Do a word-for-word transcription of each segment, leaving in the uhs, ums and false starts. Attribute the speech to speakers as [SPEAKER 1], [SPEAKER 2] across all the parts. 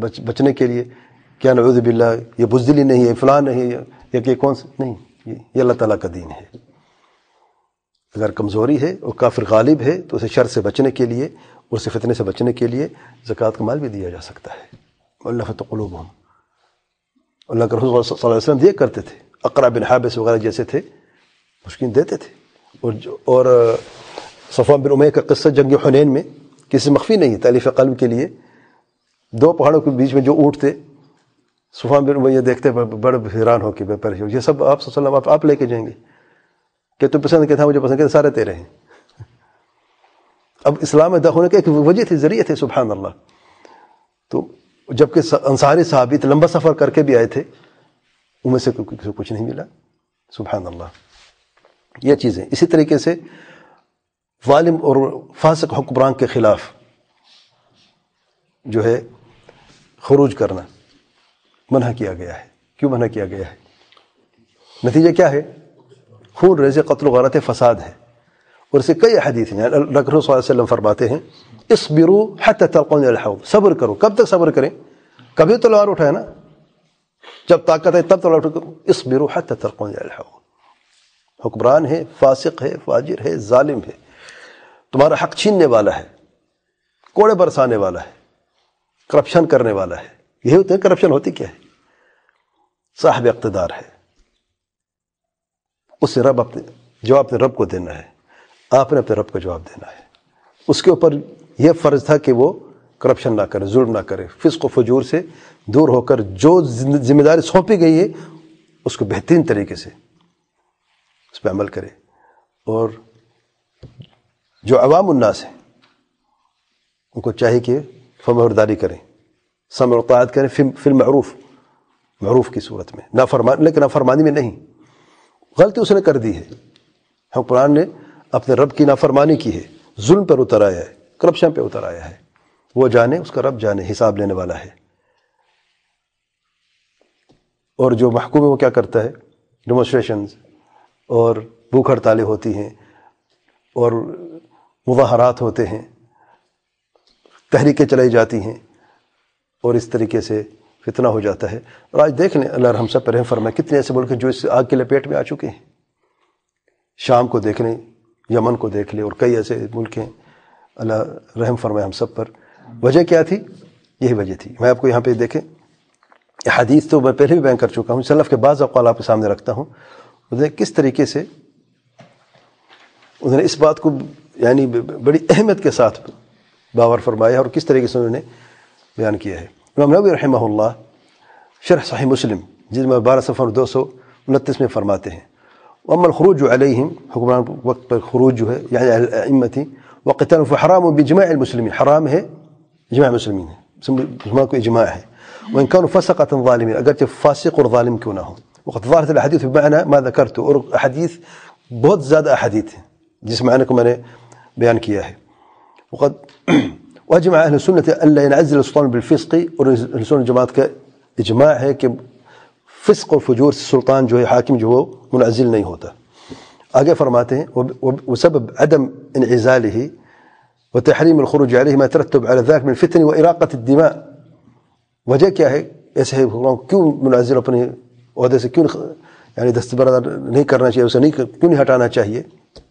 [SPEAKER 1] بچ بچنے کے لیے کیا نعوذ باللہ یہ بزدلی نہیں ہے، فلاں نہیں ہے، یا کہ کون سے نہیں، یہ اللہ تعالیٰ کا دین ہے۔ اگر کمزوری ہے اور کافر غالب ہے تو اسے شر سے بچنے کے لیے، اس سے فتنے سے بچنے کے لیے زکوٰۃ کا مال بھی دیا جا سکتا ہے۔ مؤلفۃ قلوبہم، اللہ کے رسول صلی اللہ علیہ وسلم دیا کرتے تھے، اقرع بن حابس وغیرہ جیسے تھے مسکین دیتے تھے۔ اور جو اور صفوان بن امیہ کا قصہ جنگ حنین میں کسی سے مخفی نہیں ہے، تالیف قلب کے لیے دو پہاڑوں کے بیچ میں جو اونٹ تھے، صفوان بن امیہ دیکھتے بڑے حیران ہو کے بے پریشان، یہ سب آپ صلی اللہ علیہ وسلم آپ لے کے جائیں گے کہ تو پسند کیا تھا، مجھے پسند کیا سارے تیرے ہیں۔ اب اسلام میں داخل ہونے کی ایک وجہ تھی، ذریعہ تھے، سبحان اللہ۔ تو جبکہ انصاری صحابی لمبا سفر کر کے بھی آئے تھے، ان میں سے کسی کو کچھ نہیں ملا، سبحان اللہ۔ یہ چیزیں اسی طریقے سے ظالم اور فاسق حکمران کے خلاف جو ہے خروج کرنا منع کیا گیا ہے۔ کیوں منع کیا گیا ہے؟ نتیجہ کیا ہے؟ خون ریزی، قتل و غارت، فساد ہے۔ اور اسے کئی حدیث ہیں، اللہ کے رسول صلی اللہ علیہ وسلم فرماتے ہیں اصبروا حتی تلقون الحوض، صبر کرو۔ کب تک صبر کریں؟ کبھی تلوار اٹھائے نا، جب طاقت ہے تب تلوار اٹھائے۔ اصبروا حتی تلقون الحوض، حکمران ہے، فاسق ہے، فاجر ہے، ظالم ہے، تمہارا حق چھیننے والا ہے، کوڑے برسانے والا ہے، کرپشن کرنے والا ہے۔ یہی ہوتے ہیں، کرپشن ہوتی کیا ہے؟ صاحب اقتدار ہے، اس سے رب اپنے جواب اپنے رب کو دینا ہے، آپ نے اپنے رب کو جواب دینا ہے۔ اس کے اوپر یہ فرض تھا کہ وہ کرپشن نہ کرے، ظلم نہ کرے، فسق و فجور سے دور ہو کر جو ذمہ داری سونپی گئی ہے اس کو بہترین طریقے سے اس پہ عمل کرے۔ اور جو عوام الناس ہیں ان کو چاہیے کہ فرمانبرداری کریں، سمع و طاعت کریں فی المعروف، معروف کی صورت میں، نافرمان لیکن نافرمانی میں نہیں۔ غلطی اس نے کر دی ہے، حکمران نے اپنے رب کی نافرمانی کی ہے، ظلم پر اتر آیا ہے، کرپشن پہ اتر آیا ہے، وہ جانے، اس کا رب جانے، حساب لینے والا ہے۔ اور جو محکوم ہے وہ کیا کرتا ہے؟ ڈیمونسٹریشنز اور بھوک ہڑتالیں ہوتی ہیں، اور مظاہرات ہوتے ہیں، تحریکیں چلائی جاتی ہیں، اور اس طریقے سے فتنہ ہو جاتا ہے۔ اور آج دیکھ لیں، اللہ ہم سب پر رحم فرمائے، کتنے ایسے ملک ہیں جو اس آگ کے لپیٹ میں آ چکے ہیں۔ شام کو دیکھ لیں، یمن کو دیکھ لیں، اور کئی ایسے ملک ہیں، اللہ رحم فرمائے ہم سب پر۔ وجہ کیا تھی؟ یہی وجہ تھی۔ میں آپ کو یہاں پہ دیکھیں، حدیث تو میں پہلے بھی بیان کر چکا ہوں، سلف کے بعض اقوال آپ کے سامنے رکھتا ہوں۔ انہوں نے کس طریقے سے انہوں نے اس بات کو یعنی بڑی اہمیت کے ساتھ باور فرمایا، اور کس طریقے سے انہوں نے بیان کیا ہے۔ امام نووی رحمہ اللہ شرح صحیح مسلم جس میں بارہ صفحہ دو سو انتیس میں فرماتے ہیں، واما الخروج علیہم، حکمران وقت پر خروج جو ہے یعنی ائمتی وقتال فحرام بجماع المسلمین، حرام ہے اجماع مسلمین ہے، مسلمان کو اجماع ہے۔ وان كانوا فسقة ظالمین، اگرچہ فاسق اور ظالم کیوں نہ ہوں۔ وقد ظهرت الاحاديث بمعنى ما ذكرت، اور احادیث بہت زیادہ احادیث ہیں جس معنی کو میں نے بیان کیا ہے۔ وقد واجمع اہل سنت الا ينعزل السلطان بالفسق، اور اہل سنت جماعت کا اجماع ہے کہ فسق و فجور سے سلطان جو ہے، حاکم جو وہ منعزل نہیں ہوتا۔ آگے فرماتے ہیں وسبب عدم انعزاله وتحریم الخروج عليه ما ترتب على ذلك من الفتن واراقه الدماء، وجہ کیا ہے ایسے حکمران کیوں منعزل اپنے عہدے سے کیوں یعنی دستبردار نہیں کرنا چاہیے، اسے نہیں کیوں نہیں ہٹانا چاہیے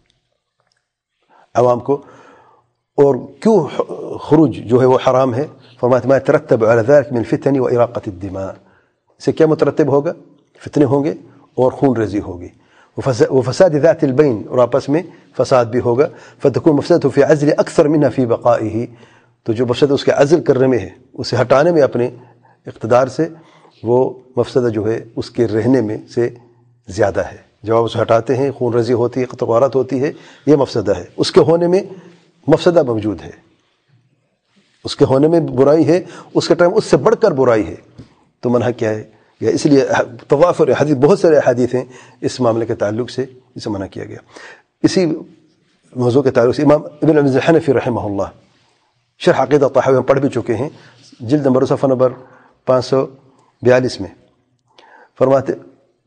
[SPEAKER 1] عوام کو، اور کیوں خروج جو ہے وہ حرام ہے؟ فرماتے ما ترتب على ذلك من الفتن واراقه الدماء، سے کیا مترتب ہوگا؟ فتنے ہوں گے اور خون ریزی ہوگی، وفساد ذات البین، اور آپس میں فساد بھی ہوگا۔ فتكون مفسدته في عزل اکثر منها في بقائه، تو جو مفسدہ اس کے عزل کرنے میں ہے، اسے ہٹانے میں اپنے اقتدار سے، وہ مفسدہ جو ہے اس کے رہنے میں سے زیادہ ہے۔ جب آپ اسے ہٹاتے ہیں خون ریزی ہوتی ہے، قتل و غارت ہوتی ہے، یہ مفسدہ ہے۔ اس کے ہونے میں مفسدہ موجود ہے، اس کے ہونے میں برائی ہے، اس کے ٹائم اس سے بڑھ کر برائی ہے، تو منع کیا ہے؟ یا اس لیے توافر حدیث، بہت سارے حدیث ہیں اس معاملے کے تعلق سے اسے منع کیا گیا۔ اسی موضوع کے تعلق سے امام ابن ابی الحنفی رحمہ اللہ شرح عقیدہ طحاوی ہم پڑھ بھی چکے ہیں، جلد نمبر صفحہ نمبر پانچ سو بیالیس میں فرماتے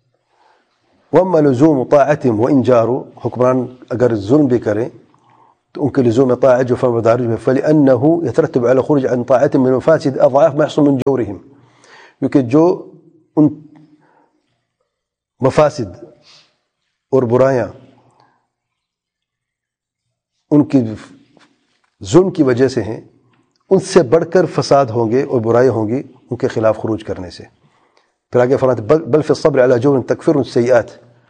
[SPEAKER 1] وَأَمَّا لُزُومُ طَاعَتِهِمْ وَإِنْ جَارُوا، حکمران اگر ظلم بھی کریں تو ان کے لزوم طاعت جو فرمانبرداری میں فَلِأَنَّهُ يَتَرَتَّبُ عَلَى الْخُرُوجِ عَنْ طَاعَةٍ مِنْ مَفَاسِدِ أَضْعَافَ مَا يَحْصُلُ مِنْ جَوْرِهِمْ، کیونکہ جو ان مفاسد اور برایاں ان کی ظلم کی وجہ سے ہیں، ان سے بڑھ کر فساد ہوں گے اور برائیاں ہوں گی ان کے خلاف خروج کرنے سے. پھر آگے فرماتے بل فی الصبر علی جور تکفر السیئات،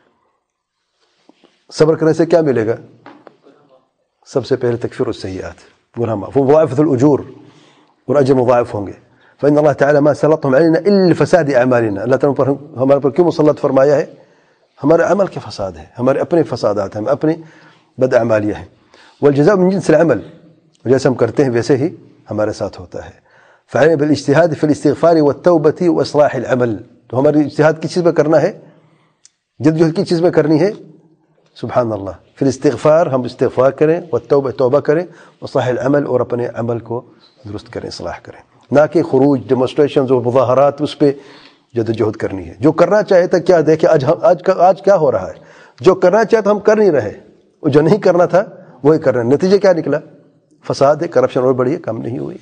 [SPEAKER 1] صبر کرنے سے کیا ملے گا؟ سب سے پہلے تکفیر السیئات، گناہ معاف، ومضاعفۃ الاجور، اور اجر مضاعف ہوں گے. فإن اللہ تعالی ما سلطهم علینا الا لفساد اعمالنا، اللہ تعالیٰ پر ہمارے پر کیوں مسلط فرمایا ہے؟ ہمارے عمل کے فساد ہے، ہمارے اپنے فسادات ہیں، ہم اپنی بد اعمالیہ ہیں. والجزاء من جنس العمل، جیسے ہم کرتے ہیں ویسے ہی ہمارے ساتھ ہوتا ہے. فعلینا بالاجتہاد فی الاستغفار والتوبۃ واصلاح العمل، تو ہماری اجتہاد کس چیز میں کرنا ہے؟ جد جہد کی چیز میں کرنی ہے؟ سبحان اللہ. پھر استغفار، ہم استغفار کریں، والتوبہ توبہ کریں، واصلاح العمل، اور اپنے عمل کو درست کریں، اصلاح کریں، نہ کہ خروج ڈیمونسٹریشنز اور مظاہرات اس پہ جد جہد کرنی ہے. جو کرنا چاہے تھا کیا دیکھیں آج آج کا آج کیا ہو رہا ہے، جو کرنا چاہے تھا ہم کر نہیں رہے، اور جو نہیں کرنا تھا وہی کر رہے ہیں. نتیجہ کیا نکلا؟ فساد ہے، کرپشن اور بڑھی ہے، کم نہیں ہوئی.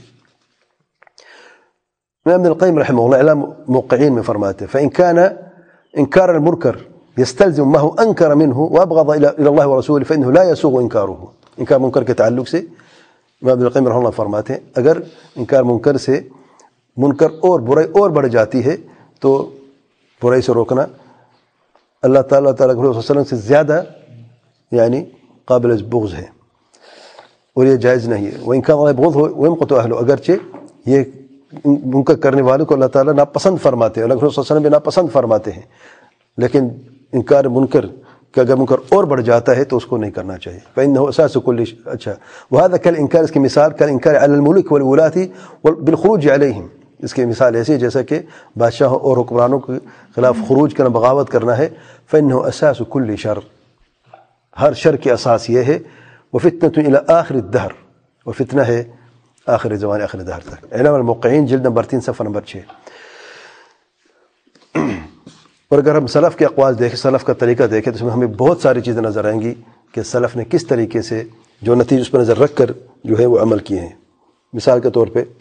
[SPEAKER 1] ابن القیم رحمہ اللہ اعلام موقعین میں فرماتے فإن كان إنكار المنكر يستلزم ما هو أنكر منه وأبغض إلى الله ورسوله فإنه لا يسوغ إنكاره. انکار منکر کے تعلق سے ابن القیم رحمہ اللہ فرماتے ہیں اگر انکار منکر سے منکر اور برائی اور بڑھ جاتی ہے تو برائی سے روکنا اللہ تعالیٰ تعالیٰ کے رسول صلی اللہ علیہ وسلم سے زیادہ یعنی قابل بغض ہے، اور یہ جائز نہیں ہے. وہ انکار اللہ بغض ہو ويمقت أهله، اگرچہ یہ منکر کرنے والوں کو اللہ تعالیٰ ناپسند فرماتے ہیں، اللہ کے رسول صلی اللہ علیہ وسلم بھی ناپسند فرماتے ہیں، لیکن انکار منکر کہ اگر منکر اور بڑھ جاتا ہے تو اس کو نہیں کرنا چاہیے. فإنه أساس كل شيء. اچھا وهذا كالإنكار، اس کی مثال كالإنكار على الملوك والولاة بالخروج عليهم، اس کی مثال ایسی ہے جیسا کہ بادشاہوں اور حکمرانوں کے خلاف خروج کرنا، بغاوت کرنا ہے. فإنه أساس كل شر، ہر شر کی اساس یہ ہے. وفتنة إلى آخر الدهر، وفتنہ ہے آخر زمان آخر دہر تک. اعلام الموقعین جلد نمبر تین صفحہ نمبر چھ. اور اگر ہم سلف کے اقوال دیکھیں، سلف کا طریقہ دیکھیں تو اس میں ہمیں بہت ساری چیزیں نظر آئیں گی کہ سلف نے کس طریقے سے جو نتیجے اس پر نظر رکھ کر جو ہے وہ عمل کیے ہیں. مثال کے طور پہ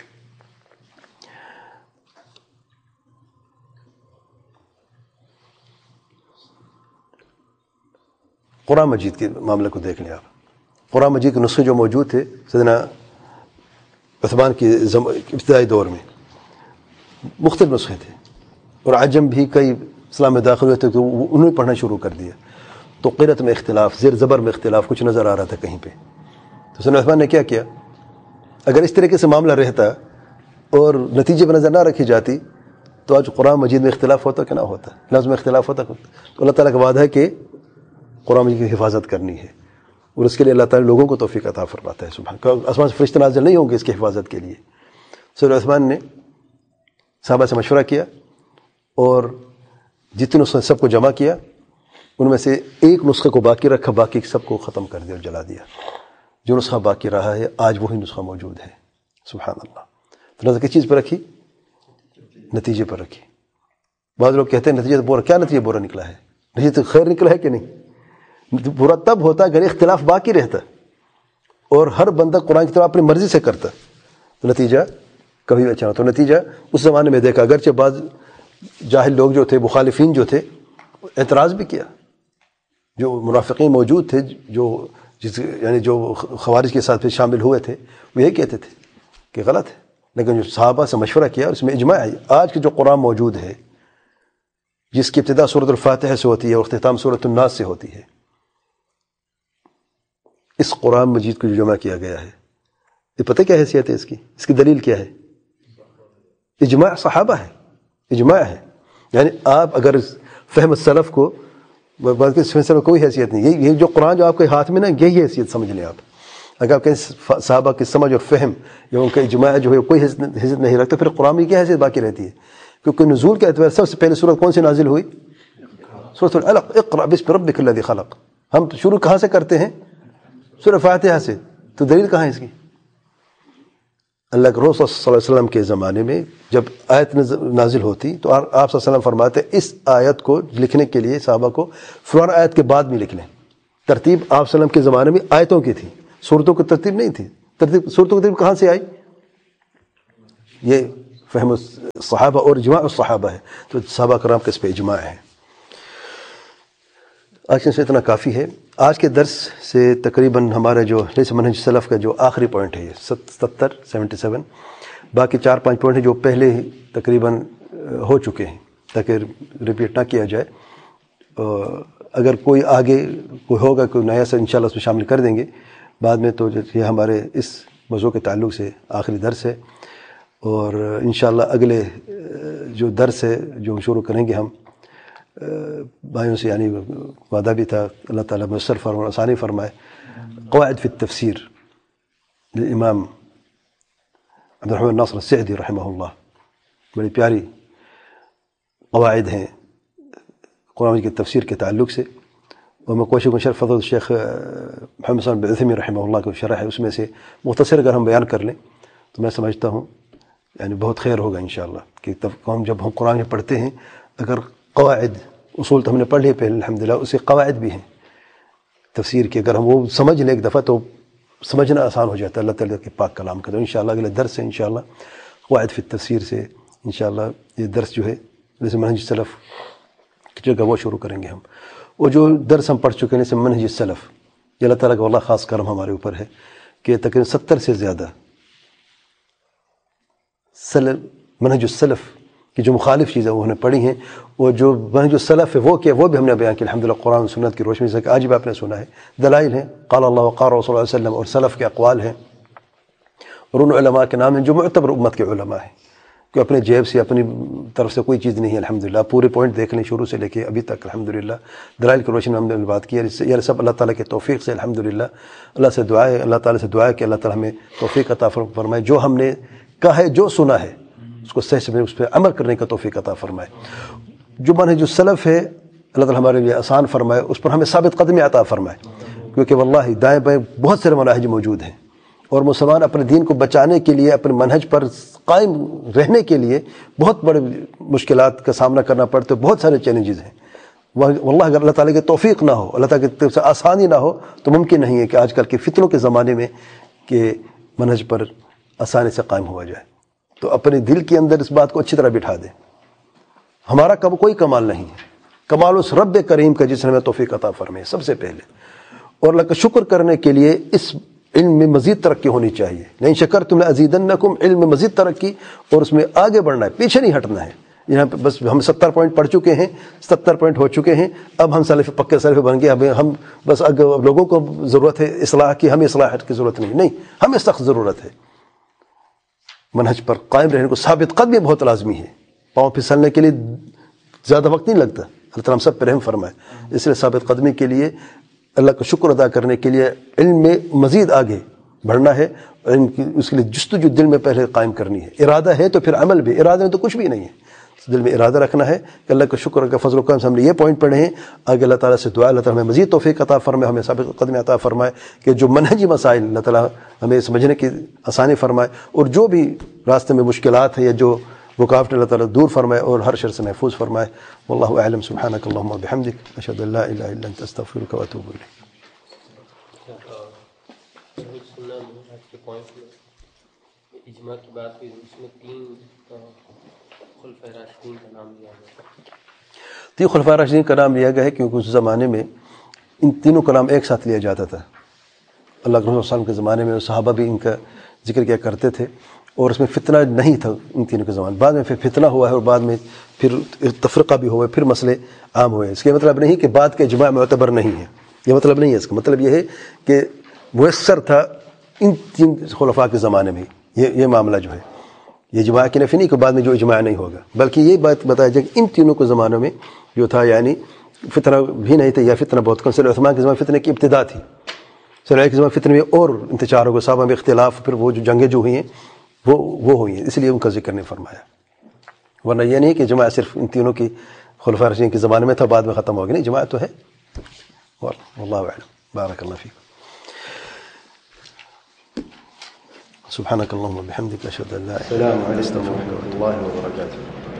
[SPEAKER 1] قرآن مجید کے معاملے کو دیکھ لیں آپ. قرآن مجید کے نسخے جو موجود تھے سیدنا عثمان کے ابتدائی دور میں مختلف نسخے تھے، اور عجم بھی کئی اسلام میں داخل ہوئے تھے تو انہوں نے پڑھنا شروع کر دیا. تو قرأت میں اختلاف، زیر زبر میں اختلاف کچھ نظر آ رہا تھا کہیں پہ. تو سیدنا عثمان نے کیا کیا؟ اگر اس طریقے سے معاملہ رہتا اور نتیجے پر نظر نہ رکھی جاتی تو آج قرآن مجید میں اختلاف ہوتا کہ نہ ہوتا، لفظ میں اختلاف ہوتا. تو اللہ تعالیٰ کا وعدہ ہے کہ قرآن مجید کی حفاظت کرنی ہے، اور اس کے لیے اللہ تعالیٰ لوگوں کو توفیق عطا فرماتا ہے. سبحان، آسمان سے فرشتے نازل نہیں ہوں گے اس کی حفاظت کے لیے. سیدنا عثمان نے صحابہ سے مشورہ کیا اور جتنے نسخے سب کو جمع کیا، ان میں سے ایک نسخے کو باقی رکھا، باقی سب کو ختم کر دیا اور جلا دیا. جو نسخہ باقی رہا ہے آج وہی نسخہ موجود ہے. سبحان اللہ. تو نظر کس چیز پر رکھی؟ نتیجے پر رکھی. بعض لوگ کہتے ہیں نتیجہ تو برا، کیا نتیجہ برا نکلا ہے؟ نتیجہ تو خیر نکلا ہے کہ نہیں؟ برا تب ہوتا اگر اختلاف باقی رہتا اور ہر بندہ قرآن کی طرف اپنی مرضی سے کرتا تو نتیجہ کبھی اچھا ہوتا. تو نتیجہ اس زمانے میں دیکھا، اگرچہ بعض جاہل لوگ جو تھے، مخالفین جو تھے، اعتراض بھی کیا. جو منافقین موجود تھے، جو جس یعنی جو خوارج کے ساتھ شامل ہوئے تھے، وہ یہی کہتے تھے کہ غلط ہے. لیکن جو صحابہ سے مشورہ کیا اس میں اجماع ہے. آج کے جو قرآن موجود ہے جس کی ابتدا سورۃ الفاتحہ سے ہوتی ہے اور اختتام سورۃ الناس سے ہوتی ہے، اس قرآن مجید کو جو جمع کیا گیا ہے، یہ پتہ کیا حیثیت ہے اس کی؟ اس کی دلیل کیا ہے؟ اجماع صحابہ ہے، اجماع ہے. یعنی آپ اگر فہم السلف کو بات کے فہم سلف کوئی حیثیت نہیں، یہ جو قرآن جو آپ کے ہاتھ میں نا یہی حیثیت سمجھ لیں آپ. اگر آپ کہیں صحابہ کی سمجھ اور فہم یا ان کا اجماع جو ہے کوئی حیثیت نہیں رکھتا، پھر قرآن کی کیا حیثیت باقی رہتی ہے؟ کیونکہ نزول کے اعتبار سب سے پہلے سورت کون سی نازل ہوئی؟ سورۃ العلق، اقرأ باسم ربک الذی خلق. ہم شروع کہاں سے کرتے ہیں؟ سورہ فاتحہ سے. تو دلیل کہاں ہے اس کی؟ اللہ کے رسول صلی اللہ علیہ وسلم کے زمانے میں جب آیت نازل ہوتی تو آپ صلی اللہ علیہ وسلم فرماتے اس آیت کو لکھنے کے لیے صحابہ کو فلاں آیت کے بعد میں لکھ لیں. ترتیب آپ صلی اللہ علیہ وسلم کے زمانے میں آیتوں کی تھی. صورتوں کی ترتیب نہیں تھی. ترتیب صورتوں کی ترتیب کہاں سے آئی؟ یہ فہم الصحابہ اور اجماع الصحابہ ہے. تو صحابہ کرام کا اس پہ اجماع ہے. آج سے اتنا کافی ہے. آج کے درس سے تقریباً ہمارا جو جیسے منہج سلف کا جو آخری پوائنٹ ہے یہ ستر سیونٹی سیون، باقی چار پانچ پوائنٹ ہیں جو پہلے ہی تقریباً ہو چکے ہیں تاکہ ریپیٹ نہ کیا جائے. اگر کوئی آگے کوئی ہوگا کوئی نیا سا انشاءاللہ اس میں شامل کر دیں گے بعد میں. تو یہ ہمارے اس موضوع کے تعلق سے آخری درس ہے، اور انشاءاللہ اگلے جو درس ہے جو شروع کریں گے ہم بھائیوں سے، یعنی وعدہ بھی تھا، اللہ تعالیٰ میسر فرمائے آسانی فرمائے، قواعد فی التفسیر للامام عبد الرحمن ناصر السعدی رحمہ اللہ. بڑی پیاری قواعد ہیں قرآن کی تفسیر کے تعلق سے، اور میں کوشش شرح فضل الشیخ محمد صلی اللہ علیہ وسلم رحمہ اللہ کو شرح ہے، اس میں سے مختصر اگر ہم بیان کر لیں تو میں سمجھتا ہوں یعنی بہت خیر ہوگا انشاءاللہ. کہ ہم جب ہم قرآن میں پڑھتے ہیں، اگر قواعد اصول تو ہم نے پڑھ لیے پہلے الحمدللہ، اسے قواعد بھی ہیں تفسیر کے، اگر ہم وہ سمجھ لیں ایک دفعہ تو سمجھنا آسان ہو جاتا ہے اللہ تعالیٰ کے پاک کلام کا. تو انشاءاللہ اگلے درس سے انشاءاللہ قواعد فی التفسیر سے انشاءاللہ یہ درس جو ہے جیسے منہج سلف کی جگہ وہ شروع کریں گے ہم. وہ جو درس ہم پڑھ چکے ہیں جیسے منہج سلف، یہ اللہ تعالیٰ کا واللہ خاص کرم ہمارے اوپر ہے کہ تقریباً ستر سے زیادہ سلف منہج السلف کی جو مخالف چیزیں وہ ہم نے پڑھی ہیں، اور جو منہج السلف ہے وہ کیا وہ بھی ہم نے بیان کیا الحمدللہ قرآن و سنت کی روشنی سے. کہ آج بھی آپ نے سنا ہے دلائل ہیں، قال اللہ وقال رسول اللہ صلی اللہ علیہ وسلم، اور سلف کے اقوال ہیں، اور ان علماء کے نام ہیں جو معتبر امت کے علماء ہیں، کہ اپنے جیب سے اپنی طرف سے کوئی چیز نہیں ہے الحمدللہ. پورے پوائنٹ دیکھ لیں شروع سے لے کے ابھی تک الحمدللہ دلائل کی روشنی میں ہم نے بات کی ہے. یہ سب اللہ تعالیٰ کے توفیق سے الحمدللہ. اللہ سے دعا ہے، اللہ تعالیٰ سے دعا ہے کہ اللہ تعالیٰ ہمیں توفیق عطا فرمائے، جو ہم نے کہا ہے جو سنا ہے اس کو صحیح سے اس پہ عمل کرنے کا توفیق عطا فرمائے. جو منہج السلف ہے اللہ تعالیٰ ہمارے لیے آسان فرمائے، اس پر ہمیں ثابت قدمی عطا فرمائے، کیونکہ واللہ دائیں بائیں بہت سارے مناہج موجود ہیں، اور مسلمان اپنے دین کو بچانے کے لیے، اپنے منہج پر قائم رہنے کے لیے بہت بڑے مشکلات کا سامنا کرنا پڑتا ہے، بہت سارے چیلنجز ہیں. واللہ اگر اللہ تعالیٰ کی توفیق نہ ہو، اللہ تعالیٰ کی طرف سے آسانی نہ ہو تو ممکن نہیں ہے کہ آج کل کے فتنوں کے زمانے میں کہ منہج پر آسانی سے قائم ہوا جائے. تو اپنے دل کے اندر اس بات کو اچھی طرح بٹھا دیں، ہمارا کب کوئی کمال نہیں ہے، کمال اس رب کریم کا جس نے ہمیں توفیق عطا فرمائے سب سے پہلے. اور اللہ کا شکر کرنے کے لیے اس علم میں مزید ترقی ہونی چاہیے. لئن شکرتم لازیدنکم، علم میں مزید ترقی، اور اس میں آگے بڑھنا ہے، پیچھے نہیں ہٹنا ہے. یہاں پہ بس ہم ستر پوائنٹ پڑھ چکے ہیں، ستر پوائنٹ ہو چکے ہیں، اب ہم سلف پکے سلف بن گئے، اب ہم بس اگر لوگوں کو ضرورت ہے اصلاح کی، ہمیں اصلاحات کی ضرورت نہیں. نہیں، ہمیں سخت ضرورت ہے. منہج پر قائم رہنے کو ثابت قدمی بہت لازمی ہے. پاؤں پھسلنے کے لیے زیادہ وقت نہیں لگتا، اللہ تعالیٰ ہم سب پہ رحم فرمائے. اس لیے ثابت قدمی کے لیے، اللہ کا شکر ادا کرنے کے لیے علم میں مزید آگے بڑھنا ہے، اور اس کے لیے جستجو دل میں پہلے قائم کرنی ہے. ارادہ ہے تو پھر عمل بھی، ارادہ میں تو کچھ بھی نہیں ہے، دل میں ارادہ رکھنا ہے کہ اللہ کا شکر کا فضل و کرم سے ہم نے یہ پوائنٹ پڑھے ہیں. آگے اللہ تعالیٰ سے دعا اللہ تعالیٰ ہمیں مزید توفیق عطا فرمائے، ہمیں ثابت قدمی عطا فرمائے کہ جو منہجی مسائل اللہ تعالیٰ ہمیں سمجھنے کی آسانی فرمائے، اور جو بھی راستے میں مشکلات ہیں یا جو رکاوٹ اللہ تعالیٰ دور فرمائے اور ہر شر سے محفوظ فرمائے. واللہ اعلم. سبحانک اللہم و بحمدک، اشہد ان لا الہ الا انت، استغفرک و اتوب الیک.
[SPEAKER 2] اجماع کی بات ہوئی، اس میں تین خلفائے راشدین کا نام لیا گیا.
[SPEAKER 1] تین خلفائے راشدین کا نام لیا گیا ہے کیونکہ اس زمانے میں ان تینوں کا نام ایک ساتھ لیا جاتا تھا. اللہ کے رسول صلی اللہ علیہ وسلم کے زمانے میں صحابہ بھی ان کا ذکر کیا کرتے تھے، اور اس میں فتنہ نہیں تھا ان تینوں کے زمانے. بعد میں پھر فتنہ ہوا ہے، اور بعد میں پھر تفرقہ بھی ہوا ہے، پھر مسئلے عام ہوئے. اس کا مطلب نہیں کہ بعد کے اجماع معتبر نہیں ہے، یہ مطلب نہیں ہے. اس کا مطلب یہ ہے کہ میسر تھا ان تین خلفاء کے زمانے میں یہ یہ معاملہ جو ہے. یہ اجماع کی نفی نہیں کہ بعد میں جو اجماع نہیں ہوگا، بلکہ یہ بات بتایا جائے کہ ان تینوں کے زمانوں میں جو تھا یعنی فتنہ بھی نہیں تھا، یا فتنہ بہت کم. سید عثمان کے زمانے فتنے کی ابتدا تھی، سید علی کے زمانے فتنے میں اور انتشار ہو گیا، صحابہ میں اختلاف، پھر وہ جو جنگیں جو ہوئی ہیں وہ وہ ہوئی ہیں، اس لیے ان کا ذکر نہیں فرمایا. ورنہ یہ نہیں کہ جماع صرف ان تینوں کی خلفاء راشدین کے زمانے میں تھا بعد میں ختم ہو گیا، نہیں، جماع تو ہے. واللہ اعلم. بارک اللہ فیکم. سبحانك اللهم وبحمدك أشهد أن لا إله إلا أنت أستغفرك وأتوب إليك. الله وبركاته.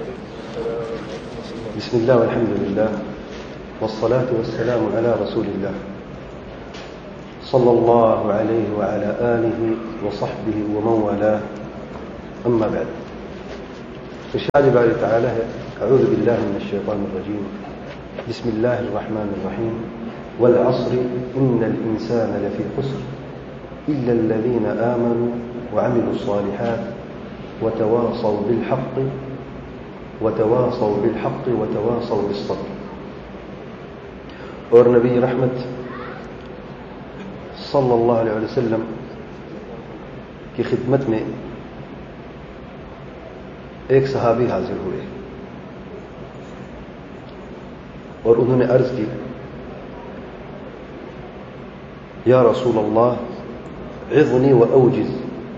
[SPEAKER 1] بسم الله والحمد لله والصلاة والسلام على رسول الله صلى الله عليه وعلى آله وصحبه ومن والاه أما بعد. إرشاد باري تعالى أعوذ بالله من الشيطان الرجيم بسم الله الرحمن الرحيم والعصر إن الإنسان لفي خسر إلا الذين آمنوا وعملوا الصالحات وتواصوا بالحق وتواصوا بالحق وتواصوا بالصبر. اور نبی رحمت صلی اللہ علیہ وسلم کی خدمت میں ایک صحابی حاضر ہوئے اور انہوں نے عرض کی یا رسول اللہ عظنی وأوجز.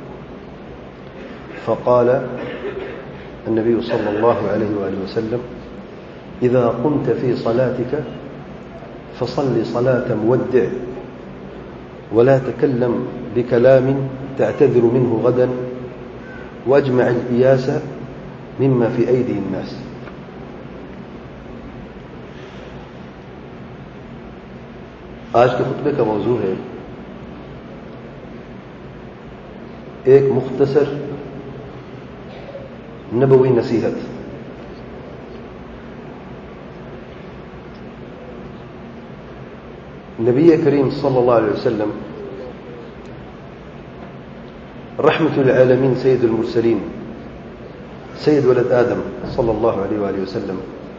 [SPEAKER 1] فقال النبي صلى الله عليه وآله وسلم إذا قمت في صلاتك فصل صلاة مودع ولا تكلم بكلام تعتذر منه غدا واجمع الإياس مما في أيدي الناس. آج کے خطبے کا موضوع ہے ایک مختصر نبوی نصیحت. نبی کریم صلی اللہ علیہ وسلم رحمت العالمین سید المرسلین سید ولد آدم صلی اللہ علیہ وآلہ وسلم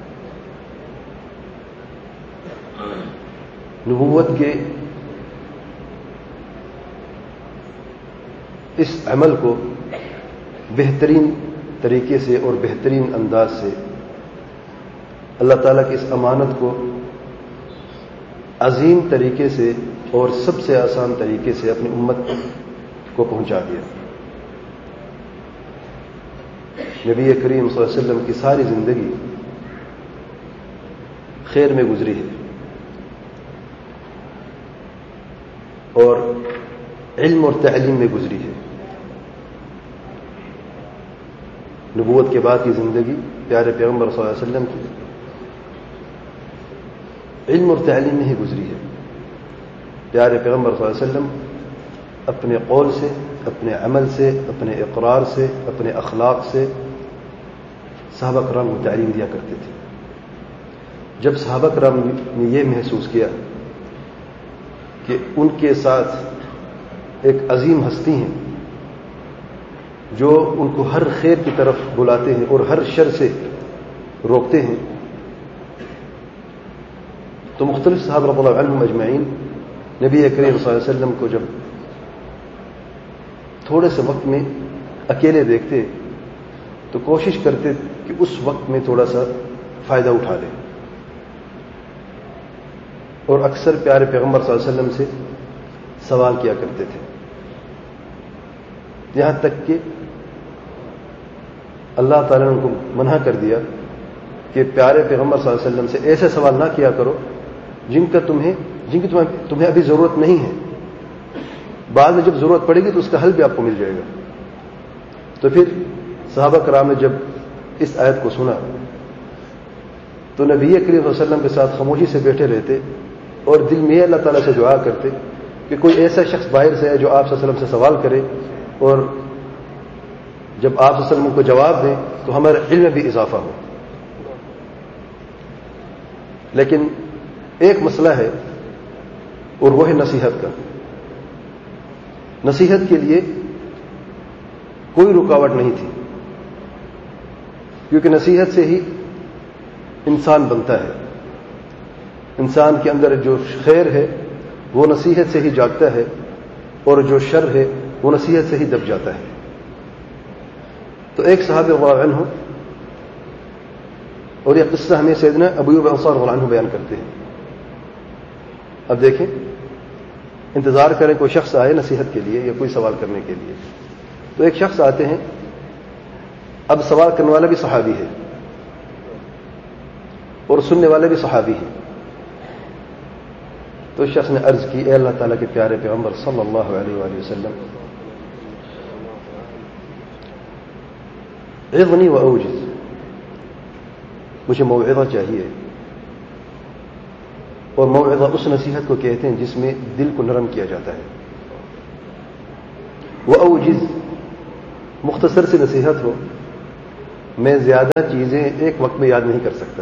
[SPEAKER 1] نبوت کے اس عمل کو بہترین طریقے سے اور بہترین انداز سے اللہ تعالیٰ کی اس امانت کو عظیم طریقے سے اور سب سے آسان طریقے سے اپنی امت کو پہنچا دیا. نبی کریم صلی اللہ علیہ وسلم کی ساری زندگی خیر میں گزری ہے اور علم اور تعلیم میں گزری ہے. نبوت کے بعد کی زندگی پیارے پیغمبر صلی اللہ علیہ وسلم کی علم اور تعلیم میں ہی گزری ہے. پیارے پیغمبر صلی اللہ علیہ وسلم اپنے قول سے، اپنے عمل سے، اپنے اقرار سے، اپنے اخلاق سے صحابہ کرام کو تعلیم دیا کرتے تھے. جب صحابہ کرام نے یہ محسوس کیا کہ ان کے ساتھ ایک عظیم ہستی ہیں جو ان کو ہر خیر کی طرف بلاتے ہیں اور ہر شر سے روکتے ہیں، تو مختلف صحابہ رضی اللہ عنہم اجمعین نبی کریم صلی اللہ علیہ وسلم کو جب تھوڑے سے وقت میں اکیلے دیکھتے تو کوشش کرتے کہ اس وقت میں تھوڑا سا فائدہ اٹھا لیں، اور اکثر پیارے پیغمبر صلی اللہ علیہ وسلم سے سوال کیا کرتے تھے، یہاں تک کہ اللہ تعالیٰ نے ان کو منع کر دیا کہ پیارے پیغمبر صلی اللہ علیہ وسلم سے ایسے سوال نہ کیا کرو جن کا تمہیں جن کی تمہیں تمہیں ابھی ضرورت نہیں ہے، بعد میں جب ضرورت پڑے گی تو اس کا حل بھی آپ کو مل جائے گا. تو پھر صحابہ کرام نے جب اس آیت کو سنا تو نبی کریم صلی اللہ علیہ وسلم کے ساتھ خاموشی سے بیٹھے رہتے اور دل میں اللہ تعالیٰ سے دعا کرتے کہ کوئی ایسا شخص باہر سے ہے جو آپ صلی اللہ علیہ وسلم سے سوال کرے، اور جب آپ صلی اللہ علیہ وسلم کو جواب دیں تو ہمارے علم میں بھی اضافہ ہو. لیکن ایک مسئلہ ہے اور وہ ہے نصیحت کا. نصیحت کے لیے کوئی رکاوٹ نہیں تھی، کیونکہ نصیحت سے ہی انسان بنتا ہے. انسان کے اندر جو خیر ہے وہ نصیحت سے ہی جاگتا ہے، اور جو شر ہے وہ نصیحت سے ہی دب جاتا ہے. تو ایک صحابی رضی اللہ عنہ، اور یہ قصہ ہمیں سیدنا ابو ایوب انصاری رضی اللہ عنہ بیان کرتے ہیں. اب دیکھیں، انتظار کریں کوئی شخص آئے نصیحت کے لیے یا کوئی سوال کرنے کے لیے. تو ایک شخص آتے ہیں، اب سوال کرنے والا بھی صحابی ہے اور سننے والے بھی صحابی ہیں. تو اس شخص نے عرض کی، اے اللہ تعالیٰ کے پیارے پیغمبر صلی اللہ علیہ وآلہ وسلم، عظنی و اوجز، مجھے موعظہ چاہیے اور موعظہ اس نصیحت کو کہتے ہیں جس میں دل کو نرم کیا جاتا ہے. وہ اوجز مختصر سی نصیحت ہو. میں زیادہ چیزیں ایک وقت میں یاد نہیں کر سکتا،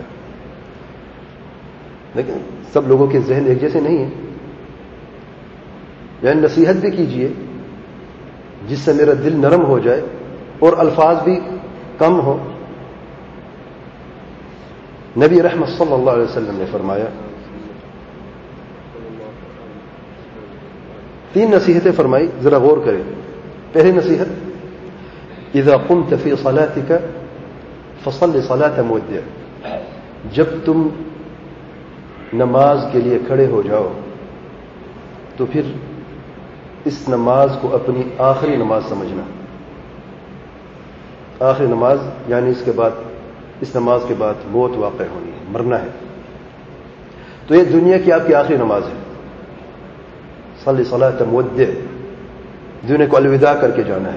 [SPEAKER 1] لیکن سب لوگوں کے ذہن ایک جیسے نہیں ہیں. یعنی نصیحت بھی کیجئے جس سے میرا دل نرم ہو جائے اور الفاظ بھی کم ہو. نبی رحمت صلی اللہ علیہ وسلم نے فرمایا، تین نصیحتیں فرمائی، ذرا غور کریں. پہلی نصیحت، اذا قمت فی صلاتک فصل صلاة مودع. جب تم نماز کے لیے کھڑے ہو جاؤ تو پھر اس نماز کو اپنی آخری نماز سمجھنا. آخری نماز یعنی اس کے بعد اس نماز کے بعد موت واقع ہونی ہے، مرنا ہے. تو یہ دنیا کی آپ کی آخری نماز ہے. صلی صلاۃ مودع، دنیا کو الوداع کر کے جانا ہے.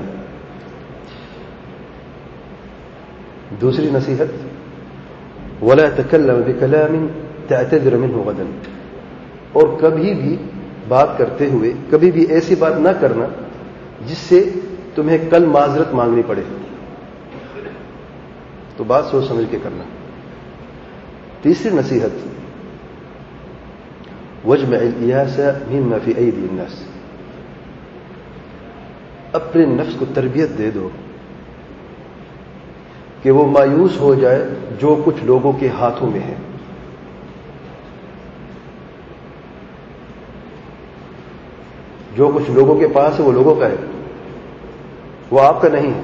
[SPEAKER 1] دوسری نصیحت، ولا تکلم بکلام تعتذر منه غدا. اور کبھی بھی بات کرتے ہوئے کبھی بھی ایسی بات نہ کرنا جس سے تمہیں کل معذرت مانگنی پڑے. تو بات سوچ سمجھ کے کرنا. تیسری نصیحت، وجمع الایاس مما فی ایدی الناس. اپنے نفس کو تربیت دے دو کہ وہ مایوس ہو جائے جو کچھ لوگوں کے ہاتھوں میں ہے. جو کچھ لوگوں کے پاس ہے وہ لوگوں کا ہے، وہ آپ کا نہیں ہے،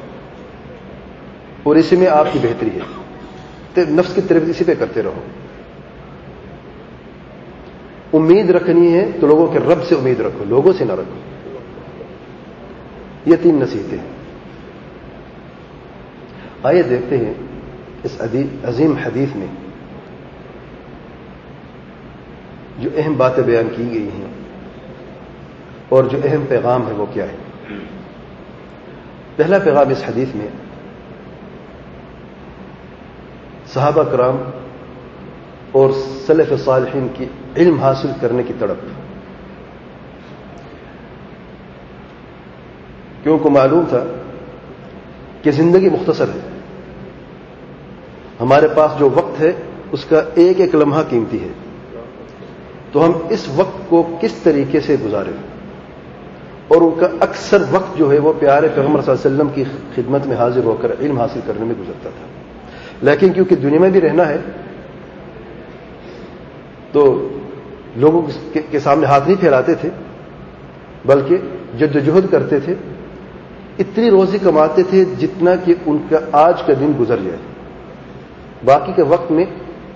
[SPEAKER 1] اور اسی میں آپ کی بہتری ہے. تو نفس کی تربیت اسی پہ کرتے رہو. امید رکھنی ہے تو لوگوں کے رب سے امید رکھو، لوگوں سے نہ رکھو. یہ تین نصیحتیں ہیں. آئیے دیکھتے ہیں اس عظیم حدیث میں جو اہم باتیں بیان کی گئی ہیں اور جو اہم پیغام ہے وہ کیا ہے. پہلا پیغام اس حدیث میں صحابہ کرام اور سلف صالحین کی علم حاصل کرنے کی تڑپ. کیوں کو معلوم تھا کہ زندگی مختصر ہے، ہمارے پاس جو وقت ہے اس کا ایک ایک لمحہ قیمتی ہے. تو ہم اس وقت کو کس طریقے سے گزاریں، اور ان کا اکثر وقت جو ہے وہ پیارے پیغمبر صلی اللہ علیہ وسلم کی خدمت میں حاضر ہو کر علم حاصل کرنے میں گزرتا تھا. لیکن کیونکہ دنیا میں بھی رہنا ہے تو لوگوں کے سامنے ہاتھ نہیں پھیلاتے تھے، بلکہ جد و جہد کرتے تھے. اتنی روزی کماتے تھے جتنا کہ ان کا آج کا دن گزر جائے، باقی کے وقت میں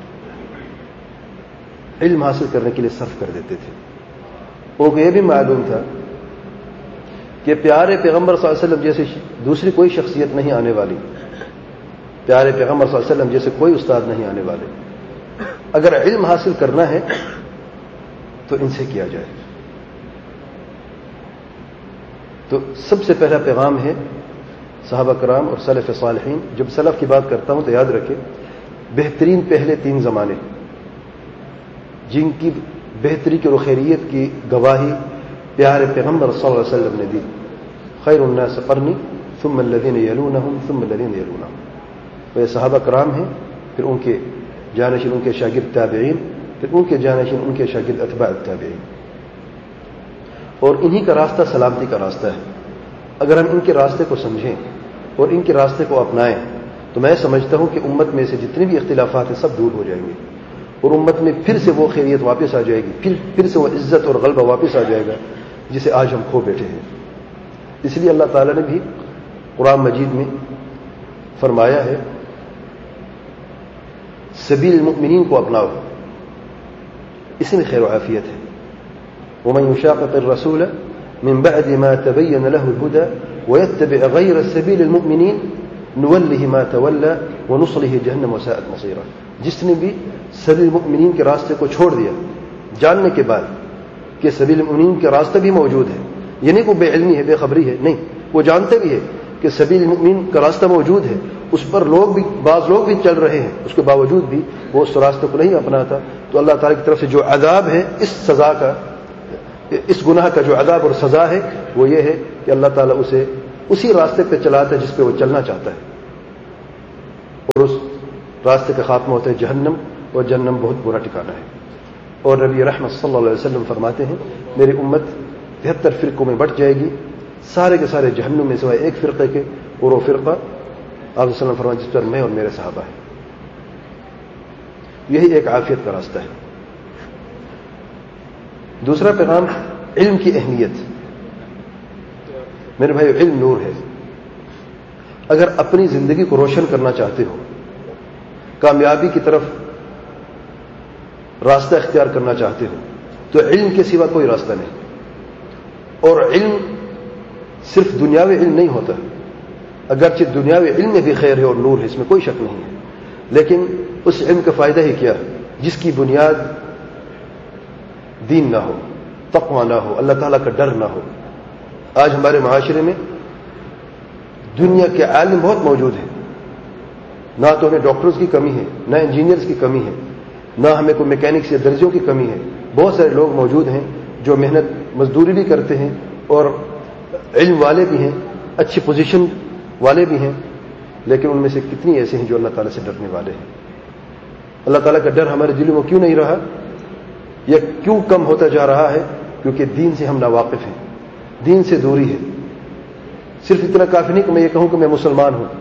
[SPEAKER 1] علم حاصل کرنے کے لیے صرف کر دیتے تھے. ان کو یہ بھی معلوم تھا کہ پیارے پیغمبر صلی اللہ علیہ وسلم جیسے دوسری کوئی شخصیت نہیں آنے والی، پیارے پیغمبر صلی اللہ علیہ وسلم جیسے کوئی استاد نہیں آنے والے. اگر علم حاصل کرنا ہے تو ان سے کیا جائے. تو سب سے پہلا پیغام ہے صحابہ کرام اور سلف صالحین. جب سلف کی بات کرتا ہوں تو یاد رکھیں بہترین پہلے تین زمانے جن کی بہتری کی اور خیریت کی گواہی پیارے پیغمبر صلی اللہ علیہ وسلم نے دی. خیر الناس قرنی ثم الذین یلونہم ثم الذین یلونہم. وہ صحابہ کرام ہیں، پھر ان کے جانشین ان کے شاگرد تابعین، پھر ان کے جانشین ان کے شاگرد اتباع التابعین. اور انہی کا راستہ سلامتی کا راستہ ہے. اگر ہم ان کے راستے کو سمجھیں اور ان کے راستے کو اپنائیں تو میں سمجھتا ہوں کہ امت میں سے جتنے بھی اختلافات ہیں سب دور ہو جائیں گے، اور امت میں پھر سے وہ خیریت واپس آ جائے گی، پھر پھر سے وہ عزت اور غلبہ واپس آ جائے گا جسے آج ہم کھو بیٹھے ہیں. اس لیے اللہ تعالیٰ نے بھی قرآن مجید میں فرمایا ہے سبیل المؤمنین کو اپناؤ، اسی میں خیر و عافیت ہے. ومن يشاقق الرسول من بعد ما تبين له الهدى ويتبع غير سبيل المؤمنين نوله ما تولى ونصله جهنم وساءت مصيرا. جس نے بھی سبیل المؤمنین کے راستے کو چھوڑ دیا جاننے کے بعد کہ سبیل المؤمنین کے راستہ بھی موجود ہے، یہ نہیں کوئی بے علمی ہے بے خبری ہے، نہیں، وہ جانتے بھی ہے کہ سبیل المؤمنین کا راستہ موجود ہے اس پر لوگ بھی بعض لوگ بھی چل رہے ہیں، اس کے باوجود بھی وہ اس راستے کو نہیں اپناتا، تو اللہ تعالیٰ کی طرف سے جو عذاب ہے اس سزا کا، اس گناہ کا جو عذاب اور سزا ہے وہ یہ ہے کہ اللہ تعالیٰ اسے اسی راستے پہ چلاتا ہے جس پہ وہ چلنا چاہتا ہے، اور اس راستے کا خاتمہ ہوتا ہے جہنم، اور جہنم بہت برا ٹھکانہ ہے۔ اور نبی رحمت صلی اللہ علیہ وسلم فرماتے ہیں میری امت تہتر فرقوں میں بٹ جائے گی، سارے کے سارے جہنم میں سوائے ایک فرقے کے، اور وہ فرقہ آپ صلی اللہ علیہ وسلم فرماتے جس پر میں اور میرے صحابہ ہیں۔ یہی ایک عافیت کا راستہ ہے۔ دوسرا پیغام علم کی اہمیت۔ میرے بھائی علم نور ہے، اگر اپنی زندگی کو روشن کرنا چاہتے ہو، کامیابی کی طرف راستہ اختیار کرنا چاہتے ہو، تو علم کے سوا کوئی راستہ نہیں۔ اور علم صرف دنیاوی علم نہیں ہوتا، اگرچہ دنیاوی علم میں بھی خیر ہے اور نور ہے، اس میں کوئی شک نہیں ہے، لیکن اس علم کا فائدہ ہی کیا ہے جس کی بنیاد دین نہ ہو، تقوی نہ ہو، اللہ تعالیٰ کا ڈر نہ ہو۔ آج ہمارے معاشرے میں دنیا کے عالم بہت موجود ہیں، نہ تو ہمیں ڈاکٹرز کی کمی ہے، نہ انجینئرز کی کمی ہے، نہ ہمیں کوئی میکینکس یا درزیوں کی کمی ہے۔ بہت سارے لوگ موجود ہیں جو محنت مزدوری بھی کرتے ہیں اور علم والے بھی ہیں، اچھی پوزیشن والے بھی ہیں، لیکن ان میں سے کتنی ایسے ہیں جو اللہ تعالیٰ سے ڈرنے والے ہیں؟ اللہ تعالیٰ کا ڈر ہمارے دلوں میں کیوں نہیں رہا، یا کیوں کم ہوتا جا رہا ہے؟ کیونکہ دین سے ہم ناواقف ہیں، دین سے دوری ہے۔ صرف اتنا کافی نہیں کہ میں یہ کہوں کہ میں مسلمان ہوں،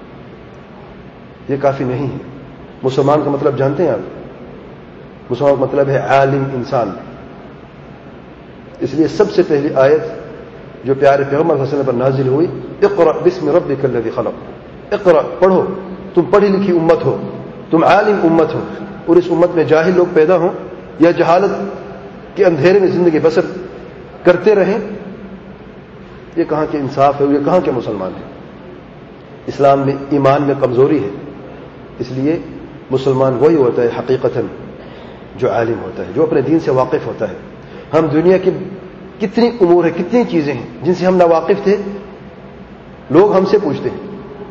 [SPEAKER 1] یہ کافی نہیں ہے۔ مسلمان کا مطلب جانتے ہیں آپ؟ مسلمان کا مطلب ہے عالم انسان۔ اس لیے سب سے پہلی آیت جو پیارے پیغمبر صلی اللہ علیہ وسلم پر نازل ہوئی، اقرأ بسم ربک الذی خلق، اقرأ پڑھو، تم پڑھی لکھی امت ہو، تم عالم امت ہو، اور اس امت میں جاہل لوگ پیدا ہوں یا جہالت کے اندھیرے میں زندگی بسر کرتے رہیں، یہ کہاں کے انصاف ہے، یہ کہاں کے مسلمان ہیں؟ اسلام میں ایمان میں کمزوری ہے، اس لیے مسلمان وہی ہوتا ہے حقیقتاً جو عالم ہوتا ہے، جو اپنے دین سے واقف ہوتا ہے۔ ہم دنیا کی کتنی امور ہیں، کتنی چیزیں ہیں جن سے ہم ناواقف تھے، لوگ ہم سے پوچھتے ہیں۔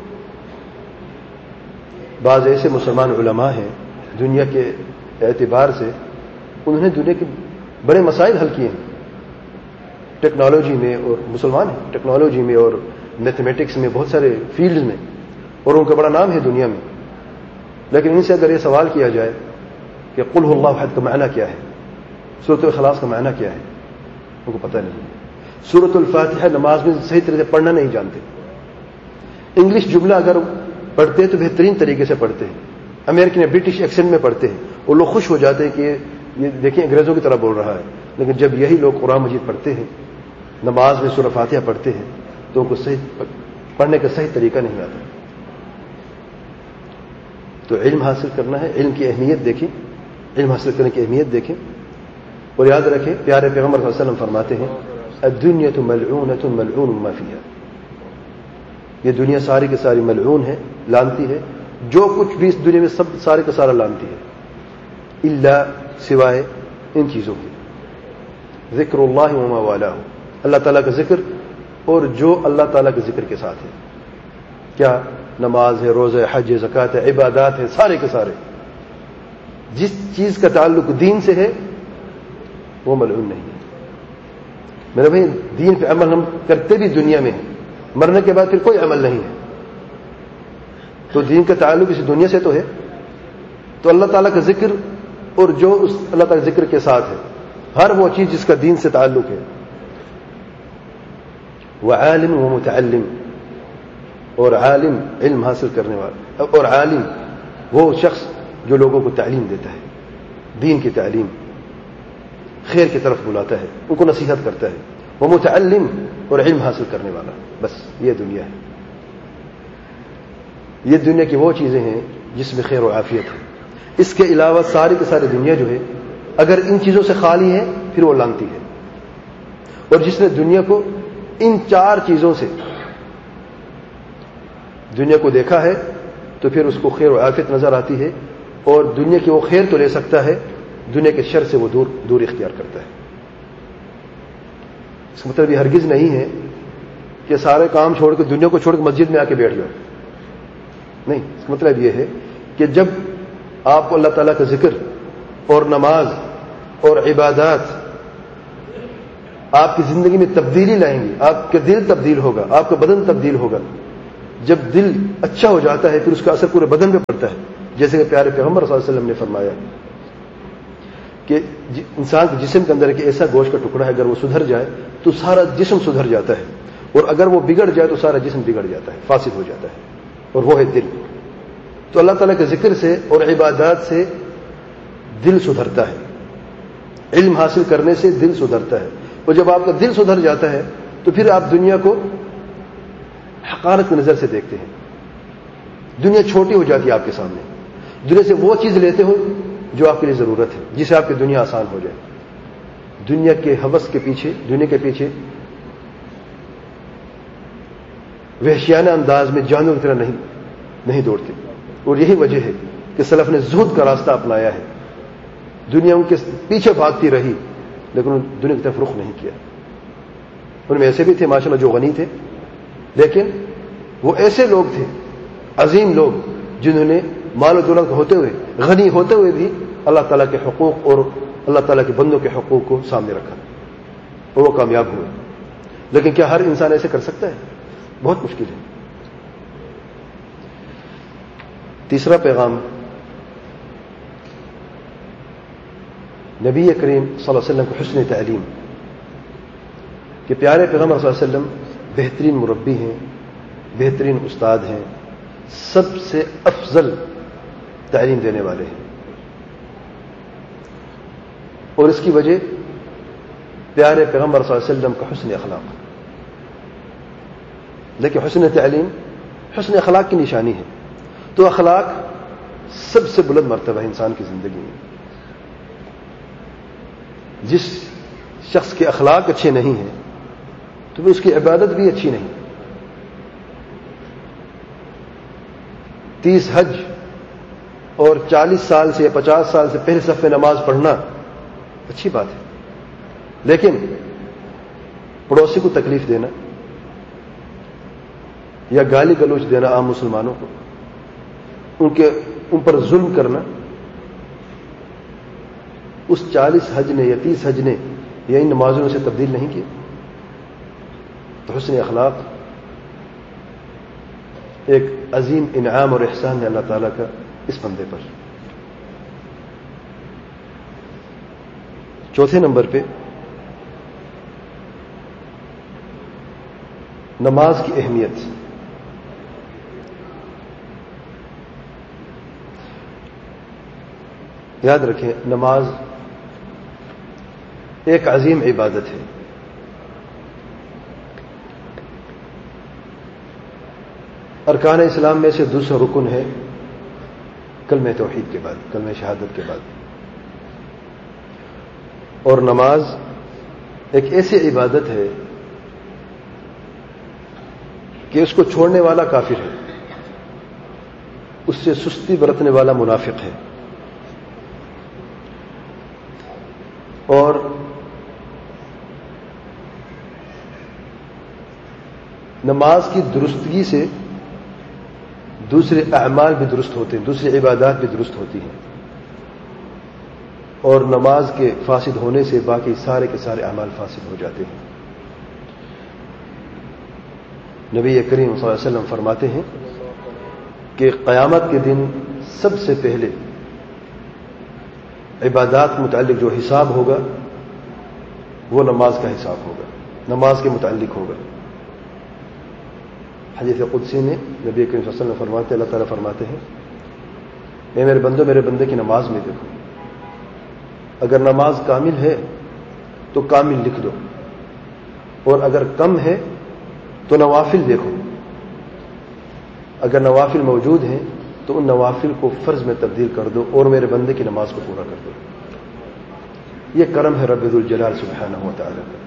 [SPEAKER 1] بعض ایسے مسلمان علماء ہیں دنیا کے اعتبار سے انہوں نے دنیا کے بڑے مسائل حل کیے ہیں، ٹیکنالوجی میں، اور مسلمان ہیں ٹیکنالوجی میں اور میتھمیٹکس میں، بہت سارے فیلڈز میں، اور ان کا بڑا نام ہے دنیا میں۔ لیکن ان سے اگر یہ سوال کیا جائے کہ قل هو اللہ احد کا معنی کیا ہے، سورۃ الاخلاص کا معنی کیا ہے، ان کو پتہ نہیں۔ سورۃ الفاتحہ نماز میں صحیح طرح سے پڑھنا نہیں جانتے۔ انگلش جملہ اگر پڑھتے ہیں تو بہترین طریقے سے پڑھتے ہیں، امریکن یا برٹش ایکسنٹ میں پڑھتے ہیں، وہ لوگ خوش ہو جاتے ہیں کہ یہ دیکھیں انگریزوں کی طرح بول رہا ہے۔ لیکن جب یہی لوگ قرآن مجید پڑھتے ہیں، نماز میں سورۃ فاتحہ پڑھتے ہیں، تو ان کو صحیح پڑھنے کا صحیح طریقہ نہیں آتا۔ تو علم حاصل کرنا ہے، علم کی اہمیت دیکھیں، علم حاصل کرنے کی اہمیت دیکھیں، اور یاد رکھیں پیارے پیغمبر صلی اللہ علیہ وسلم فرماتے ہیں الدنیا ملعونۃ ملعون ما فیہا، یہ دنیا ساری کی ساری ملعون ہے، لعنتی ہے، جو کچھ بھی اس دنیا میں سب سارے کا سارا لعنتی ہے، الا سوائے ان چیزوں کے، ذکر اللہ وما والہ، اللہ تعالیٰ کا ذکر اور جو اللہ تعالیٰ کے ذکر کے ساتھ ہے۔ کیا؟ نماز ہے، روزہ ہے، حج ہے، زکوٰۃ ہے، عبادات ہے، سارے کے سارے۔ جس چیز کا تعلق دین سے ہے وہ ملعون نہیں ہے۔ میرے بھائی دین پہ عمل ہم کرتے بھی دنیا میں ہیں، مرنے کے بعد پھر کوئی عمل نہیں ہے، تو دین کا تعلق اس دنیا سے تو ہے، تو اللہ تعالیٰ کا ذکر اور جو اس اللہ تعالیٰ کے ذکر کے ساتھ ہے، ہر وہ چیز جس کا دین سے تعلق ہے۔ وعالم ومتعلم، اور عالم علم حاصل کرنے والا، اور عالم وہ شخص جو لوگوں کو تعلیم دیتا ہے، دین کی تعلیم، خیر کی طرف بلاتا ہے، ان کو نصیحت کرتا ہے۔ وہ متعلم اور علم حاصل کرنے والا، بس یہ دنیا ہے۔ یہ دنیا کی وہ چیزیں ہیں جس میں خیر و عافیت ہے۔ اس کے علاوہ ساری کی ساری دنیا جو ہے اگر ان چیزوں سے خالی ہے پھر وہ لعنتی ہے، اور جس نے دنیا کو ان چار چیزوں سے دنیا کو دیکھا ہے تو پھر اس کو خیر و عافیت نظر آتی ہے، اور دنیا کی وہ خیر تو لے سکتا ہے، دنیا کے شر سے وہ دور دور اختیار کرتا ہے۔ اس کا مطلب یہ ہرگز نہیں ہے کہ سارے کام چھوڑ کے دنیا کو چھوڑ کے مسجد میں آ کے بیٹھ جاؤ، نہیں، اس کا مطلب یہ ہے کہ جب آپ کو اللہ تعالیٰ کا ذکر اور نماز اور عبادات آپ کی زندگی میں تبدیلی لائیں گی، آپ کا دل تبدیل ہوگا، آپ کا بدن تبدیل ہوگا. جب دل اچھا ہو جاتا ہے پھر اس کا اثر پورے بدن پہ پڑتا ہے. جیسے کہ پیارے پیغمبر صلی اللہ علیہ وسلم نے فرمایا کہ انسان کے جسم کے اندر ایک ایسا گوشت کا ٹکڑا ہے، اگر وہ سدھر جائے تو سارا جسم سدھر جاتا ہے، اور اگر وہ بگڑ جائے تو سارا جسم بگڑ جاتا ہے، فاسد ہو جاتا ہے، اور وہ ہے دل. تو اللہ تعالیٰ کے ذکر سے اور عبادات سے دل سدھرتا ہے، علم حاصل کرنے سے دل سدھرتا ہے. اور جب آپ کا دل سدھر جاتا ہے تو پھر آپ دنیا کو حقارت کی نظر سے دیکھتے ہیں. دنیا چھوٹی ہو جاتی ہے آپ کے سامنے. دنیا سے وہ چیز لیتے ہو جو آپ کے لیے ضرورت ہے، جسے آپ کی دنیا آسان ہو جائے. دنیا کے ہوس کے پیچھے، دنیا کے پیچھے وحشیانہ انداز میں جانور کی طرح نہیں نہیں دوڑتے. اور یہی وجہ ہے کہ سلف نے زہد کا راستہ اپنایا ہے. دنیا ان کے پیچھے بھاگتی رہی لیکن ان دنیا کی طرف رخ نہیں کیا. ان میں ایسے بھی تھے ماشاءاللہ جو غنی تھے، لیکن وہ ایسے لوگ تھے، عظیم لوگ، جنہوں نے مال و دولت ہوتے ہوئے، غنی ہوتے ہوئے بھی اللہ تعالیٰ کے حقوق اور اللہ تعالیٰ کے بندوں کے حقوق کو سامنے رکھا اور وہ کامیاب ہوئے. لیکن کیا ہر انسان ایسے کر سکتا ہے؟ بہت مشکل ہے. تیسرا پیغام نبی کریم صلی اللہ علیہ وسلم کو حسن تعلیم، کہ پیارے پیغمبر صلی اللہ علیہ وسلم بہترین مربی ہیں، بہترین استاد ہیں، سب سے افضل تعلیم دینے والے ہیں. اور اس کی وجہ پیارے پیغمبر صلی اللہ علیہ وسلم کا حسن اخلاق. لیکن حسن تعلیم حسن اخلاق کی نشانی ہے. تو اخلاق سب سے بلند مرتبہ ہے انسان کی زندگی میں. جس شخص کے اخلاق اچھے نہیں ہیں تو پھر اس کی عبادت بھی اچھی نہیں. تیس حج اور چالیس سال سے یا پچاس سال سے پہلے صف میں نماز پڑھنا اچھی بات ہے، لیکن پڑوسی کو تکلیف دینا یا گالی گلوچ دینا عام مسلمانوں کو، ان کے ان پر ظلم کرنا، اس چالیس حج نے یا تیس حج نے یا ان نمازوں سے تبدیل نہیں کیا. تو حسن اخلاق ایک عظیم انعام اور احسان ہے اللہ تعالیٰ کا اس بندے پر. چوتھے نمبر پہ نماز کی اہمیت. یاد رکھیں، نماز ایک عظیم عبادت ہے. ارکان اسلام میں سے دوسرا رکن ہے کلمہ توحید کے بعد، کلمہ شہادت کے بعد. اور نماز ایک ایسی عبادت ہے کہ اس کو چھوڑنے والا کافر ہے، اس سے سستی برتنے والا منافق ہے. اور نماز کی درستگی سے دوسرے اعمال بھی درست ہوتے ہیں، دوسری عبادات بھی درست ہوتی ہیں. اور نماز کے فاسد ہونے سے باقی سارے کے سارے اعمال فاسد ہو جاتے ہیں. نبی کریم صلی اللہ علیہ وسلم فرماتے ہیں کہ قیامت کے دن سب سے پہلے عبادات متعلق جو حساب ہوگا وہ نماز کا حساب ہوگا، نماز کے متعلق ہوگا. حدیث قدسی میں نبی کریم صلی اللہ علیہ وسلم فرماتے اللہ تعالیٰ فرماتے ہیں، اے میرے بندو میرے بندے کی نماز میں دیکھو، اگر نماز کامل ہے تو کامل لکھ دو، اور اگر کم ہے تو نوافل دیکھو، اگر نوافل موجود ہیں تو ان نوافل کو فرض میں تبدیل کر دو اور میرے بندے کی نماز کو پورا کر دو. یہ کرم ہے رب ذوالجلال سبحانہ و تعالی کا.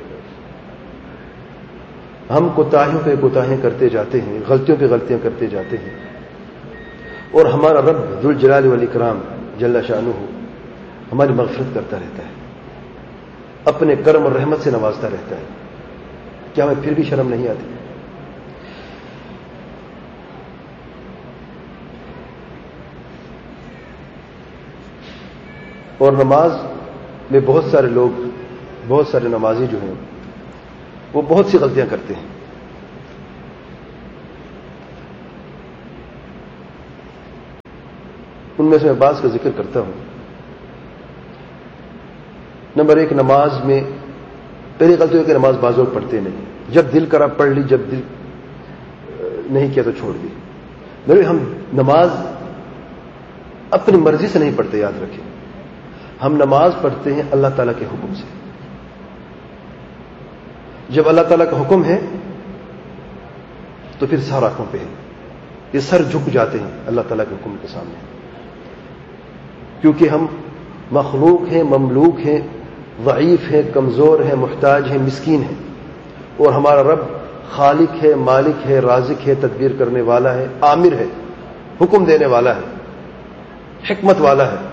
[SPEAKER 1] ہم کوتاہیوں پہ کوتاہیاں کرتے جاتے ہیں، غلطیوں پہ غلطیاں کرتے جاتے ہیں، اور ہمارا رب ذوالجلال والاکرام جل شانہ ہماری مغفرت کرتا رہتا ہے، اپنے کرم اور رحمت سے نوازتا رہتا ہے. کیا ہمیں پھر بھی شرم نہیں آتی؟ اور نماز میں بہت سارے لوگ، بہت سارے نمازی جو ہیں وہ بہت سی غلطیاں کرتے ہیں. ان میں سے میں بعض کا ذکر کرتا ہوں. نمبر ایک، نماز میں پہلی غلطی ہے کہ نماز بعض لوگ پڑھتے نہیں. جب دل کرا پڑھ لی، جب دل نہیں کیا تو چھوڑ دی. میرے ہم نماز اپنی مرضی سے نہیں پڑھتے، یاد رکھیں. ہم نماز پڑھتے ہیں اللہ تعالیٰ کے حکم سے. جب اللہ تعالیٰ کا حکم ہے تو پھر سر آنکھوں پہ ہے، یہ سر جھک جاتے ہیں اللہ تعالیٰ کے حکم کے سامنے، کیونکہ ہم مخلوق ہیں، مملوک ہیں، ضعیف ہیں، کمزور ہیں، محتاج ہیں، مسکین ہیں. اور ہمارا رب خالق ہے، مالک ہے، رازق ہے، تدبیر کرنے والا ہے، عامر ہے، حکم دینے والا ہے، حکمت والا ہے.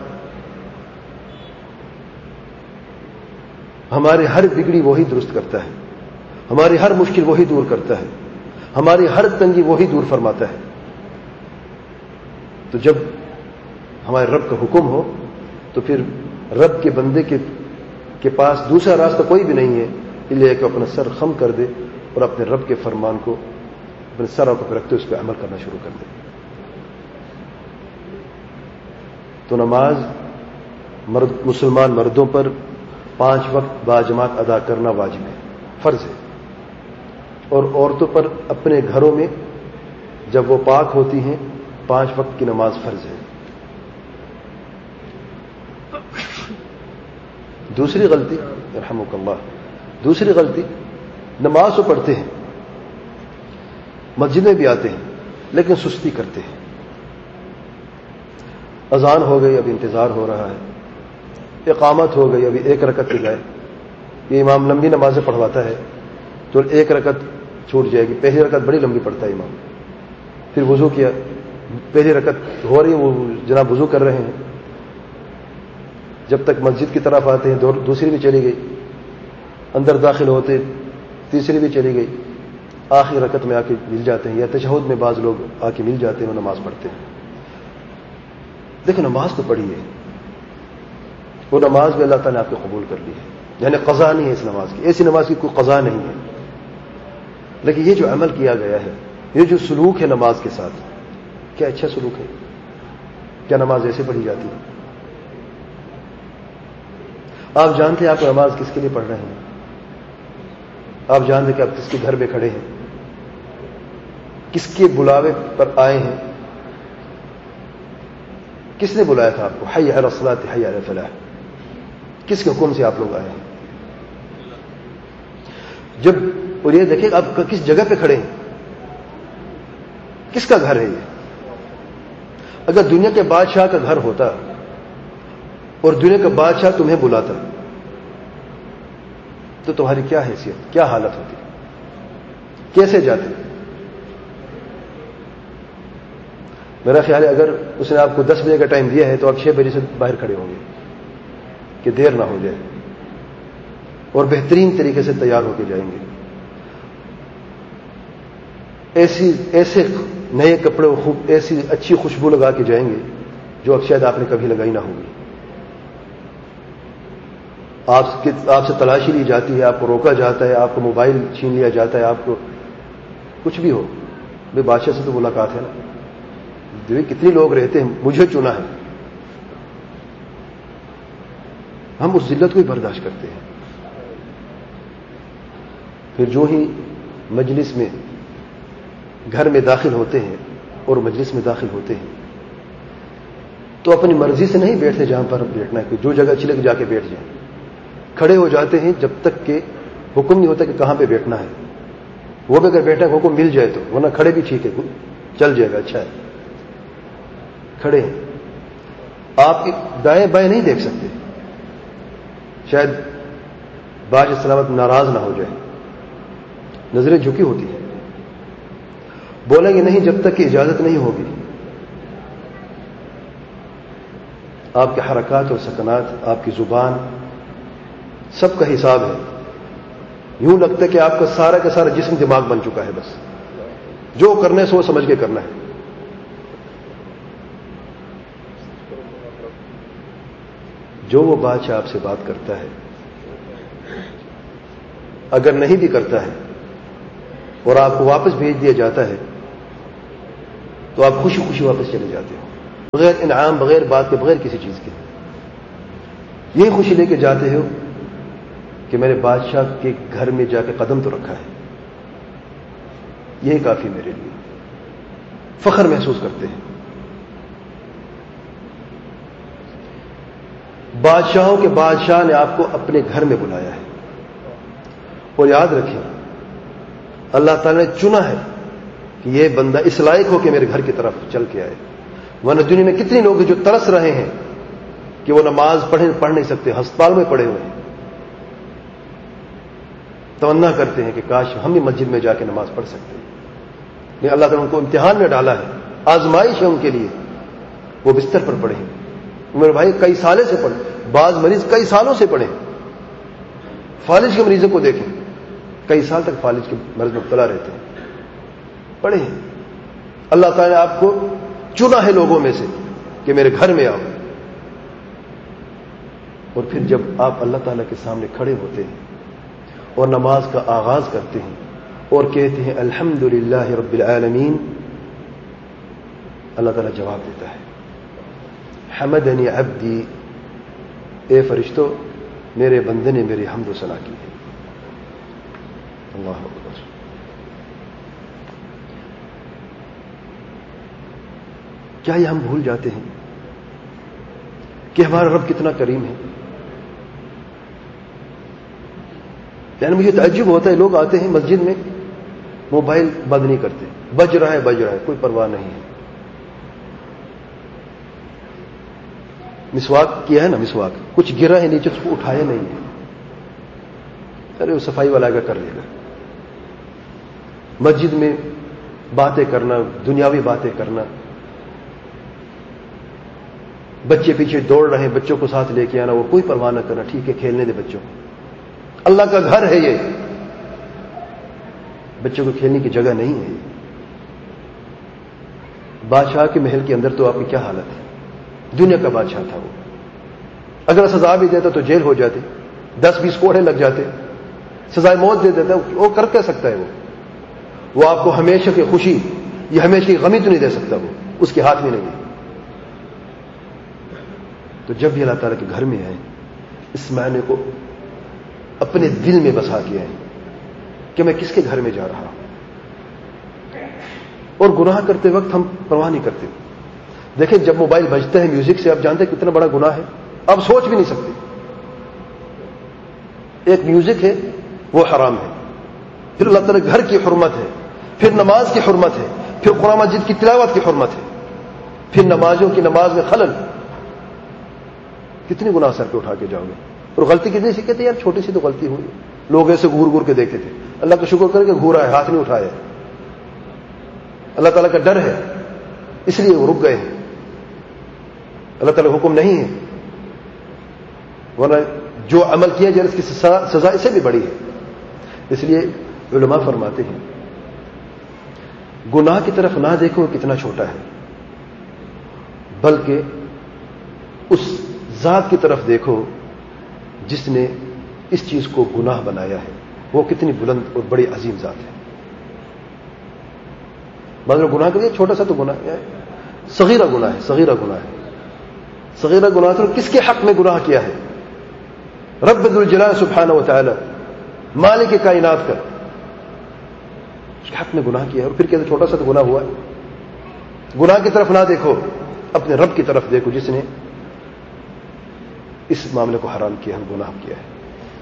[SPEAKER 1] ہماری ہر بگڑی وہی درست کرتا ہے، ہماری ہر مشکل وہی دور کرتا ہے، ہماری ہر تنگی وہی دور فرماتا ہے. تو جب ہمارے رب کا حکم ہو تو پھر رب کے بندے کے کے پاس دوسرا راستہ کوئی بھی نہیں ہے الا کہ اپنا سر خم کر دے اور اپنے رب کے فرمان کو اپنے سر کو رکھتے اس پہ عمل کرنا شروع کر دے. تو نماز مرد مسلمان مردوں پر پانچ وقت باجماعت ادا کرنا واجب ہے، فرض ہے. اور عورتوں پر اپنے گھروں میں جب وہ پاک ہوتی ہیں پانچ وقت کی نماز فرض ہے. دوسری غلطی، یرحمک اللہ، دوسری غلطی، نماز تو پڑھتے ہیں، مسجد میں بھی آتے ہیں، لیکن سستی کرتے ہیں. اذان ہو گئی، ابھی انتظار ہو رہا ہے. اقامت ہو گئی، ابھی ایک رکعت پہ گئے. یہ امام لمبی نمازیں پڑھواتا ہے تو ایک رکعت چھوٹ جائے گی. پہلی رکعت بڑی لمبی پڑھتا ہے امام. پھر وضو کیا، پہلی رکعت ہو رہی ہے، وہ جناب وضو کر رہے ہیں، جب تک مسجد کی طرف آتے ہیں دوسری بھی چلی گئی، اندر داخل ہوتے تیسری بھی چلی گئی، آخری رکعت میں آ کے مل جاتے ہیں، یا تشہد میں بعض لوگ آ کے مل جاتے ہیں، وہ نماز پڑھتے ہیں. دیکھو نماز تو پڑھی ہے، وہ نماز بھی اللہ تعالیٰ نے آپ کو قبول کر لی ہے، یعنی قضا نہیں ہے اس نماز کی، ایسی نماز کی کوئی قضا نہیں ہے. لیکن یہ جو عمل کیا گیا ہے، یہ جو سلوک ہے نماز کے ساتھ، کیا اچھا سلوک ہے. کیا نماز ایسے پڑھی جاتی ہے؟ آپ جانتے ہیں آپ نماز کس کے لیے پڑھ رہے ہیں، آپ جانتے کہ آپ کس کے گھر میں کھڑے ہیں، کس کے بلاوے پر آئے ہیں، کس نے بلایا تھا آپ کو، حی علی الصلاۃ حی علی الفلاح، کس کے حکم سے آپ لوگ آئے ہیں. جب اور یہ دیکھیں آپ کس جگہ پہ کھڑے ہیں، کس کا گھر ہے یہ. اگر دنیا کے بادشاہ کا گھر ہوتا اور دنیا کا بادشاہ تمہیں بلاتا تو تمہاری کیا حیثیت، کیا حالت ہوتی، کیسے جاتے. میرا خیال ہے اگر اس نے آپ کو دس بجے کا ٹائم دیا ہے تو آپ چھ بجے سے باہر کھڑے ہوں گے کہ دیر نہ ہو جائے، اور بہترین طریقے سے تیار ہو کے جائیں گے. ایسی ایسے نئے کپڑے، خوب ایسی اچھی خوشبو لگا کے جائیں گے جو اب شاید آپ نے کبھی لگائی نہ ہوگی. آپ آپ سے تلاشی لی جاتی ہے، آپ کو روکا جاتا ہے، آپ کو موبائل چھین لیا جاتا ہے، آپ کو کچھ بھی ہو. بھائی بادشاہ سے تو ملاقات ہے نا، کتنے لوگ رہتے ہیں، مجھے چنا ہے. ہم اس ذلت کو ہی برداشت کرتے ہیں. پھر جو ہی مجلس میں گھر میں داخل ہوتے ہیں اور مجلس میں داخل ہوتے ہیں تو اپنی مرضی سے نہیں بیٹھتے جہاں پر بیٹھنا ہے، کہ جو جگہ اچھی لگے جا کے بیٹھ جائیں. کھڑے ہو جاتے ہیں جب تک کہ حکم نہیں ہوتا کہ کہاں پہ بیٹھنا ہے. وہ بھی اگر بیٹھنا ہے حکم مل جائے تو، ورنہ کھڑے بھی ٹھیک ہے، چل جائے گا، اچھا ہے. کھڑے ہیں، آپ دائیں بائیں نہیں دیکھ سکتے، شاید باج سلامت ناراض نہ ہو جائے، نظریں جھکی ہوتی ہیں. بولیں گے نہیں جب تک کہ اجازت نہیں ہوگی. آپ کے حرکات اور سکنات، آپ کی زبان، سب کا حساب ہے. یوں لگتا ہے کہ آپ کا سارا کا سارا جسم دماغ بن چکا ہے، بس جو کرنا ہے سو سمجھ کے کرنا ہے. جو وہ بادشاہ آپ سے بات کرتا ہے اگر نہیں بھی کرتا ہے اور آپ کو واپس بھیج دیا جاتا ہے تو آپ خوشی خوشی واپس چلے جاتے ہو، بغیر انعام، بغیر بات کے، بغیر کسی چیز کے. یہی خوشی لے کے جاتے ہو کہ میں نے بادشاہ کے گھر میں جا کے قدم تو رکھا ہے، یہی کافی میرے لیے. فخر محسوس کرتے ہیں. بادشاہوں کے بادشاہ نے آپ کو اپنے گھر میں بلایا ہے، اور یاد رکھیں اللہ تعالی نے چنا ہے کہ یہ بندہ اس لائق ہو کہ میرے گھر کی طرف چل کے آئے. ورنہ دنیا میں کتنے لوگ ہیں جو ترس رہے ہیں کہ وہ نماز پڑھیں پڑھ نہیں سکتے، ہسپتال میں پڑے ہوئے ہیں، تمنا کرتے ہیں کہ کاش ہم بھی مسجد میں جا کے نماز پڑھ سکتے ہیں. لیکن اللہ تعالیٰ نے ان کو امتحان میں ڈالا ہے، آزمائش ہے ان کے لیے. وہ بستر پر پڑے ہیں. میرے بھائی کئی سالے سے پڑھے، بعض مریض کئی سالوں سے پڑھے. فالج کے مریضوں کو دیکھیں، کئی سال تک فالج کے مرض مبتلا رہتے ہیں، پڑھے ہیں. اللہ تعالیٰ نے آپ کو چنا ہے لوگوں میں سے کہ میرے گھر میں آؤ. اور پھر جب آپ اللہ تعالیٰ کے سامنے کھڑے ہوتے ہیں اور نماز کا آغاز کرتے ہیں اور کہتے ہیں الحمدللہ رب العالمین، اللہ تعالیٰ جواب دیتا ہے حمدنی عبدی، اے فرشتو میرے بندے نے میری حمد و ثنا کی ہے. اللہ اکبر. کیا یہ ہم بھول جاتے ہیں کہ ہمارا رب کتنا کریم ہے؟ یعنی مجھے تعجب ہوتا ہے، لوگ آتے ہیں مسجد میں، موبائل بند نہیں کرتے، بج رہا ہے بج رہا ہے، کوئی پرواہ نہیں ہے. مسواک کیا ہے نا، مسواک کچھ گرا ہے نیچے، اس کو اٹھایا نہیں ہے، ارے وہ صفائی والا کا کر لے گا. مسجد میں باتیں کرنا، دنیاوی باتیں کرنا، بچے پیچھے دوڑ رہے ہیں، بچوں کو ساتھ لے کے آنا، وہ کوئی پرواہ نہ کرنا، ٹھیک ہے کھیلنے دے بچوں کو، اللہ کا گھر ہے یہ، بچوں کو کھیلنے کی جگہ نہیں ہے. بادشاہ کے محل کے اندر تو آپ کی کیا حالت ہے؟ دنیا کا بادشاہ تھا وہ، اگر سزا بھی دیتا تو جیل ہو جاتی، دس بیس کوڑے لگ جاتے، سزائے موت دے دیتا. وہ کر کیا سکتا ہے؟ وہ وہ آپ کو ہمیشہ کی خوشی یا ہمیشہ کی غمی تو نہیں دے سکتا، وہ اس کے ہاتھ میں نہیں ہے. تو جب بھی اللہ تعالیٰ کے گھر میں آئے، اس معنی کو اپنے دل میں بسا کے آئے کہ میں کس کے گھر میں جا رہا ہوں. اور گناہ کرتے وقت ہم پرواہ نہیں کرتے. دیکھیں جب موبائل بجتا ہے میوزک سے، آپ جانتے ہیں کتنا بڑا گناہ ہے، آپ سوچ بھی نہیں سکتے. ایک میوزک ہے وہ حرام ہے، پھر اللہ تعالیٰ گھر کی حرمت ہے، پھر نماز کی حرمت ہے، پھر قرآن مجید کی تلاوت کی حرمت ہے، پھر نمازوں کی نماز میں خلل. کتنی گناہ سر پہ اٹھا کے جاؤ گے. اور غلطی کتنی سی کہتے ہیں یار چھوٹی سی تو غلطی ہوئی، لوگ ایسے گور گور کے دیکھتے تھے، اللہ کا شکر کرے کہ گھورا ہے، ہاتھ نہیں اٹھایا. اللہ تعالیٰ کا ڈر ہے اس لیے وہ رک گئے ہیں. اللہ تعالیٰ حکم نہیں ہے، ورنہ جو عمل کیا جائے اس کی سزا اس سے بھی بڑی ہے. اس لیے علماء فرماتے ہیں گناہ کی طرف نہ دیکھو کتنا چھوٹا ہے، بلکہ اس ذات کی طرف دیکھو جس نے اس چیز کو گناہ بنایا ہے، وہ کتنی بلند اور بڑی عظیم ذات ہے. بعض لوگ گناہ کریے، چھوٹا سا تو گناہ ہے، صغیرہ گناہ ہے، صغیرہ گناہ ہے، صغیرہ گناہ تو کس کے حق میں گناہ کیا ہے؟ رب ذوالجلال سبحانہ و تعالی، مالک کائنات کا، اس کے حق میں گناہ کیا ہے. اور پھر کہتے چھوٹا سا تو گناہ ہوا ہے. گناہ کی طرف نہ دیکھو، اپنے رب کی طرف دیکھو جس نے اس معاملے کو حرام کیا ہے، گناہ کیا ہے.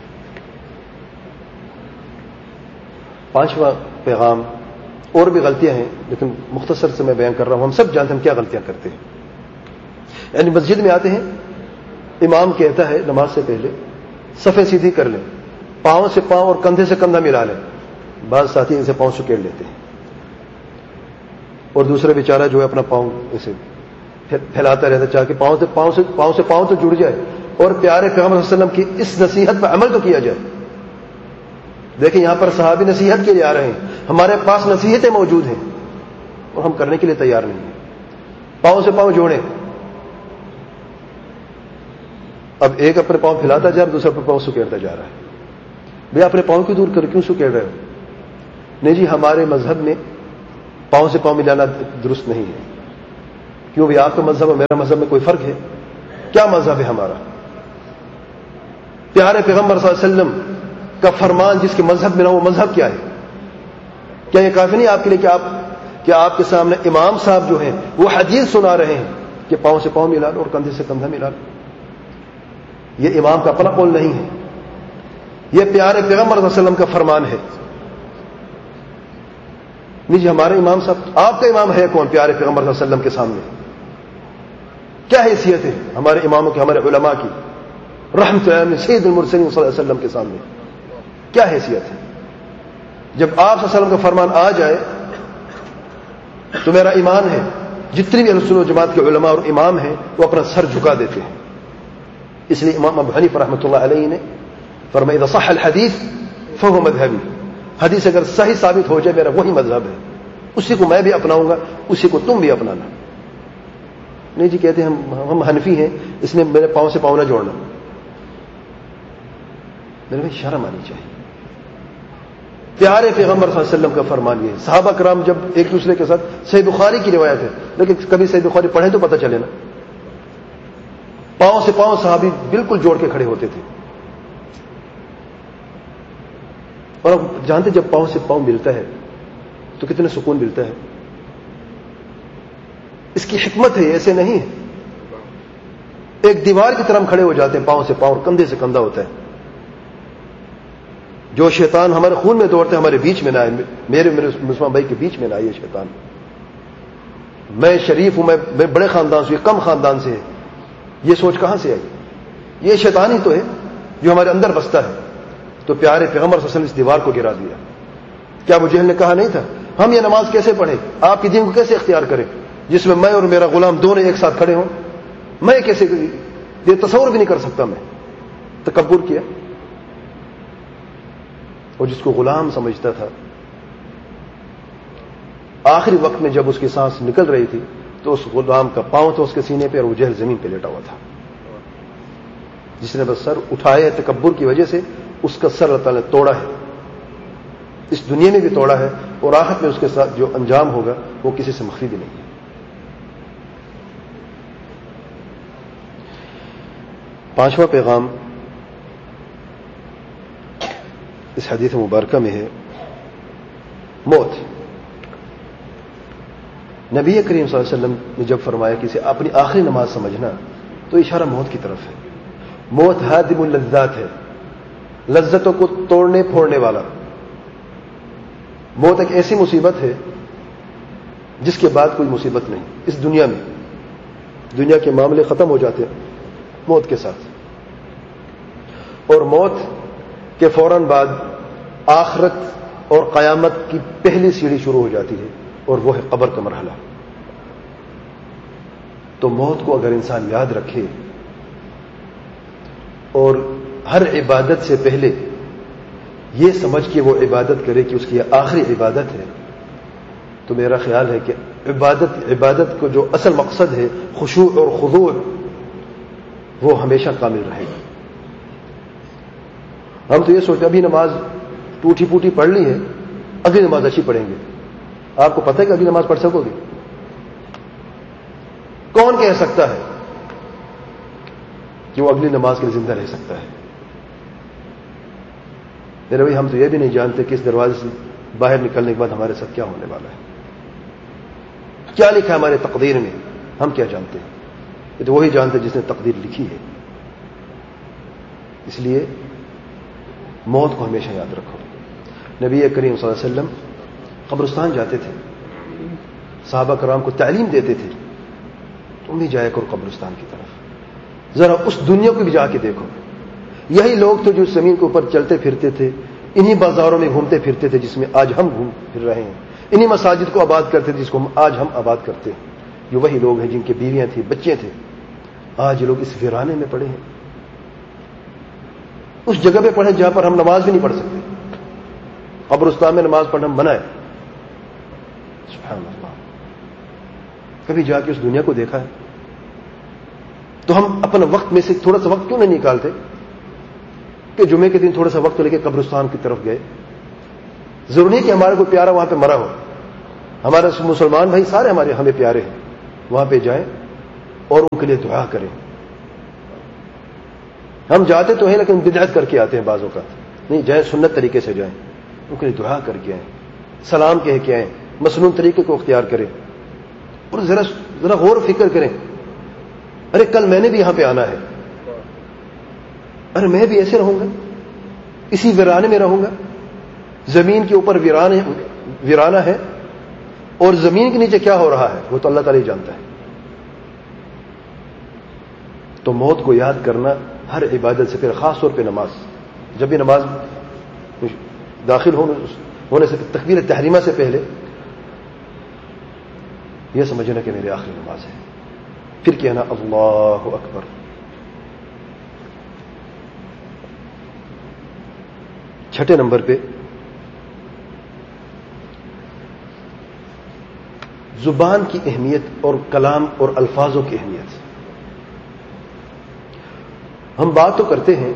[SPEAKER 1] پانچواں پیغام، اور بھی غلطیاں ہیں لیکن مختصر سے میں بیان کر رہا ہوں. ہم سب جانتے ہیں ہم کیا غلطیاں کرتے ہیں. یعنی مسجد میں آتے ہیں، امام کہتا ہے نماز سے پہلے صفیں سیدھی کر لیں، پاؤں سے پاؤں اور کندھے سے کندھا ملا لیں. بعض ساتھی ان سے پاؤں سکیڑ لیتے ہیں، اور دوسرا بیچارہ جو ہے اپنا پاؤں اسے پھیلاتا رہتا چاہ کے پاؤں سے پاؤں سے پاؤں سے پاؤں تو جڑ جائے اور پیارے پیغمبر صلی اللہ علیہ وسلم کی اس نصیحت پر عمل تو کیا جائے. دیکھیں یہاں پر صحابی نصیحت کے لیے آ رہے ہیں، ہمارے پاس نصیحتیں موجود ہیں اور ہم کرنے کے لیے تیار نہیں ہیں. پاؤں سے پاؤں جوڑیں. اب ایک اپنے پاؤں پھیلاتا جا رہا ہے, دوسرا اپنے پاؤں سکیڑتا جا رہا ہے. بھئی اپنے پاؤں کی دور کر کیوں سکیڑ رہے ہو؟ نہیں جی ہمارے مذہب میں پاؤں سے پاؤں ملانا درست نہیں ہے. کیوں بھئی آپ کا مذہب اور میرا مذہب میں کوئی فرق ہے؟ کیا مذہب ہے ہمارا؟ پیارے پیغمبر صلی اللہ علیہ وسلم کا فرمان جس کے مذہب میں نہ وہ مذہب کیا ہے؟ کیا یہ کافی نہیں آپ کے لیے کہ آپ کہ آپ کے سامنے امام صاحب جو ہیں وہ حدیث سنا رہے ہیں کہ پاؤں سے پاؤں ملا لو اور کندھے سے کندھا ملا لو؟ یہ امام کا اپنا قول نہیں ہے, یہ پیارے پیغمبر صلی اللہ علیہ وسلم کا فرمان ہے. نہیں جی ہمارے امام صاحب, آپ کا امام ہے کون پیارے پیغمبر صلی اللہ علیہ وسلم کے سامنے؟ کیا حیثیت ہے ہمارے اماموں کی, ہمارے علماء کی, رحمت اللہ سید المرسلین صلی اللہ علیہ وسلم کے سامنے کیا حیثیت ہے؟ جب آپ صلی اللہ علیہ وسلم کا فرمان آ جائے تو میرا ایمان ہے جتنی بھی اہل سنت و جماعت کے علماء اور امام ہیں وہ اپنا سر جھکا دیتے ہیں. اس لیے امام ابو حنیفہ رحمۃ اللہ علیہ نے فرمایا اذا صح الحدیث فهو مذهبی, حدیث اگر صحیح ثابت ہو جائے میرا وہی مذہب ہے, اسی کو میں بھی اپناؤں گا, اسی کو تم بھی اپنانا. نہیں جی کہتے ہیں ہم ہم حنفی ہیں اس لیے میرے پاؤں سے پاؤں نہ جوڑنا. میرے بھائی شرم آنی چاہیے. پیارے پیغمبر صلی اللہ علیہ وسلم کا فرمان یہ ہے. صحابہ کرام جب ایک دوسرے کے ساتھ, صحیح بخاری کی روایت ہے لیکن کبھی صحیح بخاری پڑھیں تو پتہ چلے نا, پاؤں سے پاؤں صحابی بالکل جوڑ کے کھڑے ہوتے تھے. اور اب جانتے جب پاؤں سے پاؤں ملتا ہے تو کتنا سکون ملتا ہے. اس کی حکمت ہے, ایسے نہیں ہے. ایک دیوار کی طرح ہم کھڑے ہو جاتے ہیں, پاؤں سے پاؤں اور کندھے سے کندھا ہوتا ہے. جو شیطان ہمارے خون میں دوڑتے ہیں ہمارے بیچ میں نہ آئے, میرے میرے مسلمان بھائی کے بیچ میں نہ آئے یہ شیطان. میں شریف ہوں, میں بڑے خاندان سے, کم خاندان سے ہے, یہ سوچ کہاں سے آئی؟ یہ شیطان ہی تو ہے جو ہمارے اندر بستا ہے. تو پیارے پیغمبر صلی اللہ علیہ وسلم اس دیوار کو گرا دیا. کیا ابو جہل نے کہا نہیں تھا ہم یہ نماز کیسے پڑھیں, آپ کے دین کو کیسے اختیار کریں جس میں میں اور میرا غلام دونوں ایک ساتھ کھڑے ہوں؟ میں کیسے, یہ تصور بھی نہیں کر سکتا. میں تکبر کیا. اور جس کو غلام سمجھتا تھا آخری وقت میں جب اس کی سانس نکل رہی تھی تو اس غلام کا پاؤں تو اس کے سینے پہ اور وہ جہل زمین پہ لیٹا ہوا تھا. جس نے بس سر اٹھایا تکبر کی وجہ سے اس کا سر اللہ تعالیٰ نے توڑا ہے, اس دنیا میں بھی توڑا ہے اور آخرت میں اس کے ساتھ جو انجام ہوگا وہ کسی سے مخفی بھی نہیں ہے. پانچواں پیغام اس حدیث مبارکہ میں ہے موت. نبی کریم صلی اللہ علیہ وسلم نے جب فرمایا کہ اسے اپنی آخری نماز سمجھنا تو اشارہ موت کی طرف ہے. موت ہادم اللذات ہے, لذتوں کو توڑنے پھوڑنے والا. موت ایک ایسی مصیبت ہے جس کے بعد کوئی مصیبت نہیں. اس دنیا میں دنیا کے معاملے ختم ہو جاتے ہیں موت کے ساتھ, اور موت کے فوراً بعد آخرت اور قیامت کی پہلی سیڑھی شروع ہو جاتی ہے اور وہ ہے قبر کا مرحلہ. تو موت کو اگر انسان یاد رکھے اور ہر عبادت سے پہلے یہ سمجھ کے وہ عبادت کرے کہ اس کی یہ آخری عبادت ہے, تو میرا خیال ہے کہ عبادت عبادت کو جو اصل مقصد ہے خشوع اور خضوع وہ ہمیشہ کامل رہے گا. ہم تو یہ سوچتے ابھی نماز ٹوٹی پوٹی پڑھ لی ہے, اگلی نماز اچھی پڑھیں گے. آپ کو پتہ ہے کہ اگلی نماز پڑھ سکو گے؟ کون کہہ سکتا ہے کہ وہ اگلی نماز کے لیے زندہ رہ سکتا ہے؟ میرے بھائی ہم تو یہ بھی نہیں جانتے کہ اس دروازے سے باہر نکلنے کے بعد ہمارے ساتھ کیا ہونے والا ہے, کیا لکھا ہے ہمارے تقدیر میں, ہم کیا جانتے ہیں؟ یہ تو وہی جانتے جس نے تقدیر لکھی ہے. اس لیے موت کو ہمیشہ یاد رکھو. نبی کریم صلی اللہ علیہ وسلم قبرستان جاتے تھے, صحابہ کرام کو تعلیم دیتے تھے, تم بھی جایا کرو قبرستان کی طرف, ذرا اس دنیا کو بھی جا کے دیکھو. یہی لوگ تو جو زمین کے اوپر چلتے پھرتے تھے, انہی بازاروں میں گھومتے پھرتے تھے جس میں آج ہم گھوم پھر رہے ہیں, انہی مساجد کو آباد کرتے تھے جس کو آج ہم آباد کرتے ہیں. یہ وہی لوگ ہیں جن کی بیویاں تھیں, بچے تھے, آج لوگ اس ویرانے میں پڑے ہیں. اس جگہ پہ پڑھیں جہاں پر ہم نماز بھی نہیں پڑھ سکتے. قبرستان میں نماز پڑھنا منع ہے. سبحان اللہ. کبھی جا کے اس دنیا کو دیکھا ہے؟ تو ہم اپنا وقت میں سے تھوڑا سا وقت کیوں نہیں نکالتے کہ جمعے کے دن تھوڑا سا وقت لے کے قبرستان کی طرف گئے؟ ضروری نہیں کہ ہمارا کوئی پیارا وہاں پہ مرا ہو، ہمارے مسلمان بھائی سارے ہمارے ہمیں پیارے ہیں، وہاں پہ جائیں اور ان کے لیے دعا کریں. ہم جاتے تو ہیں لیکن بدعت کر کے آتے ہیں بعضوں کا، نہیں جائیں سنت طریقے سے جائیں، ان کے لیے دعا کر کے آئیں، سلام کہہ کے آئیں، مسنون طریقے کو اختیار کریں اور ذرا ذرا غور و فکر کریں. ارے کل میں نے بھی یہاں پہ آنا ہے، ارے میں بھی ایسے رہوں گا، اسی ویرانے میں رہوں گا. زمین کے اوپر ویران ہے ویرانہ ہے اور زمین کے نیچے کیا ہو رہا ہے وہ تو اللہ تعالی جانتا ہے. تو موت کو یاد کرنا ہر عبادت سے، پھر خاص طور پہ نماز، جب بھی نماز داخل ہونے سے تکبیر تحریمہ سے پہلے یہ سمجھنا کہ میری آخری نماز ہے، پھر کہنا اللہ اکبر. چھٹے نمبر پہ زبان کی اہمیت اور کلام اور الفاظوں کی اہمیت. ہم بات تو کرتے ہیں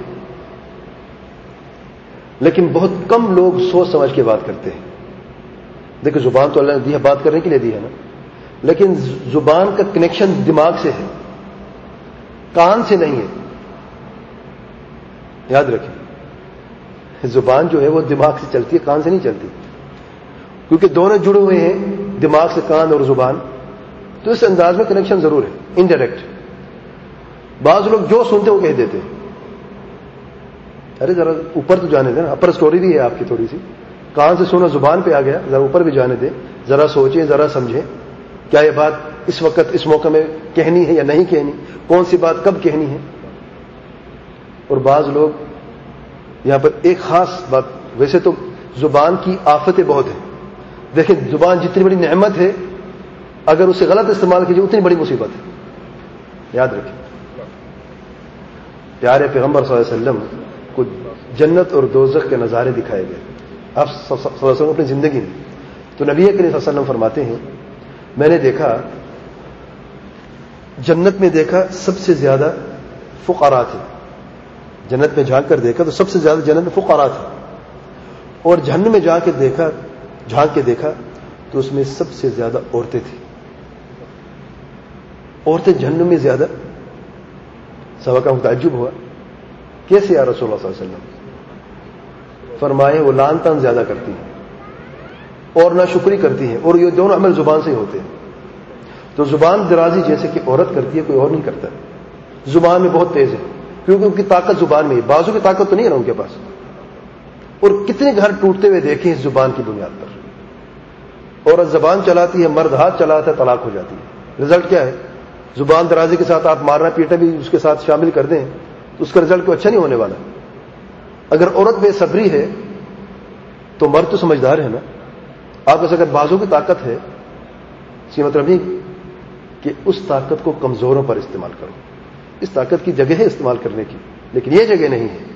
[SPEAKER 1] لیکن بہت کم لوگ سوچ سمجھ کے بات کرتے ہیں. دیکھیں زبان تو اللہ نے دی ہے، بات کرنے کے لیے دی ہے نا، لیکن زبان کا کنیکشن دماغ سے ہے، کان سے نہیں ہے. یاد رکھیں زبان جو ہے وہ دماغ سے چلتی ہے، کان سے نہیں چلتی، کیونکہ دونوں جڑے ہوئے ہیں دماغ سے، کان اور زبان. تو اس انداز میں کنیکشن ضرور ہے، انڈائریکٹ. بعض لوگ جو سنتے ہیں وہ کہہ دیتے ہیں. ارے ذرا اوپر تو جانے دیں نا، اپر سٹوری بھی ہے آپ کی تھوڑی سی. کان سے سنا زبان پہ آ گیا، ذرا اوپر بھی جانے دیں، ذرا سوچیں، ذرا سمجھیں کیا یہ بات اس وقت اس موقع میں کہنی ہے یا نہیں کہنی، کون سی بات کب کہنی ہے. اور بعض لوگ یہاں پر ایک خاص بات، ویسے تو زبان کی آفتیں بہت ہیں، دیکھیں زبان جتنی بڑی نعمت ہے اگر اسے غلط استعمال کیجیے اتنی بڑی مصیبت ہے. یاد رکھیں پیارے پیغمبر صلی اللہ علیہ وسلم کو جنت اور دوزخ کے نظارے دکھائے گئے آپ صلی اللہ علیہ وسلم اپنی زندگی میں. تو نبی کریم صلی اللہ علیہ وسلم فرماتے ہیں میں نے دیکھا جنت میں دیکھا سب سے زیادہ فقراء تھے. جنت میں جھانک کر دیکھا تو سب سے زیادہ جنت میں فقراء تھے، اور جہنم میں جا کے دیکھا جھانک کے دیکھا تو اس میں سب سے زیادہ عورتیں تھیں. عورتیں جہنم میں زیادہ. صحابہ کا تعجب ہوا کیسے یا رسول اللہ صلی اللہ علیہ وسلم؟ فرمائے وہ لان تان زیادہ کرتی ہیں اور ناشکری کرتی ہیں، اور یہ دونوں عمل زبان سے ہی ہوتے ہیں. تو زبان درازی جیسے کہ عورت کرتی ہے کوئی اور نہیں کرتا. زبان میں بہت تیز ہے کیونکہ ان کی طاقت زبان میں ہے، بازو کی طاقت تو نہیں ہے نا ان کے پاس. اور کتنے گھر ٹوٹتے ہوئے دیکھیں اس زبان کی بنیاد پر. عورت زبان چلاتی ہے، مرد ہاتھ چلاتا ہے، طلاق ہو جاتی ہے. رزلٹ کیا ہے؟ زبان درازی کے ساتھ آپ مارنا پیٹنا بھی اس کے ساتھ شامل کر دیں تو اس کا رزلٹ کوئی اچھا نہیں ہونے والا. اگر عورت بے صبری ہے تو مرد تو سمجھدار ہے نا. آپ کے اگر بازو کی طاقت ہے اس کا مطلب نہیں کہ اس طاقت کو کمزوروں پر استعمال کرو. اس طاقت کی جگہ ہے استعمال کرنے کی، لیکن یہ جگہ نہیں ہے.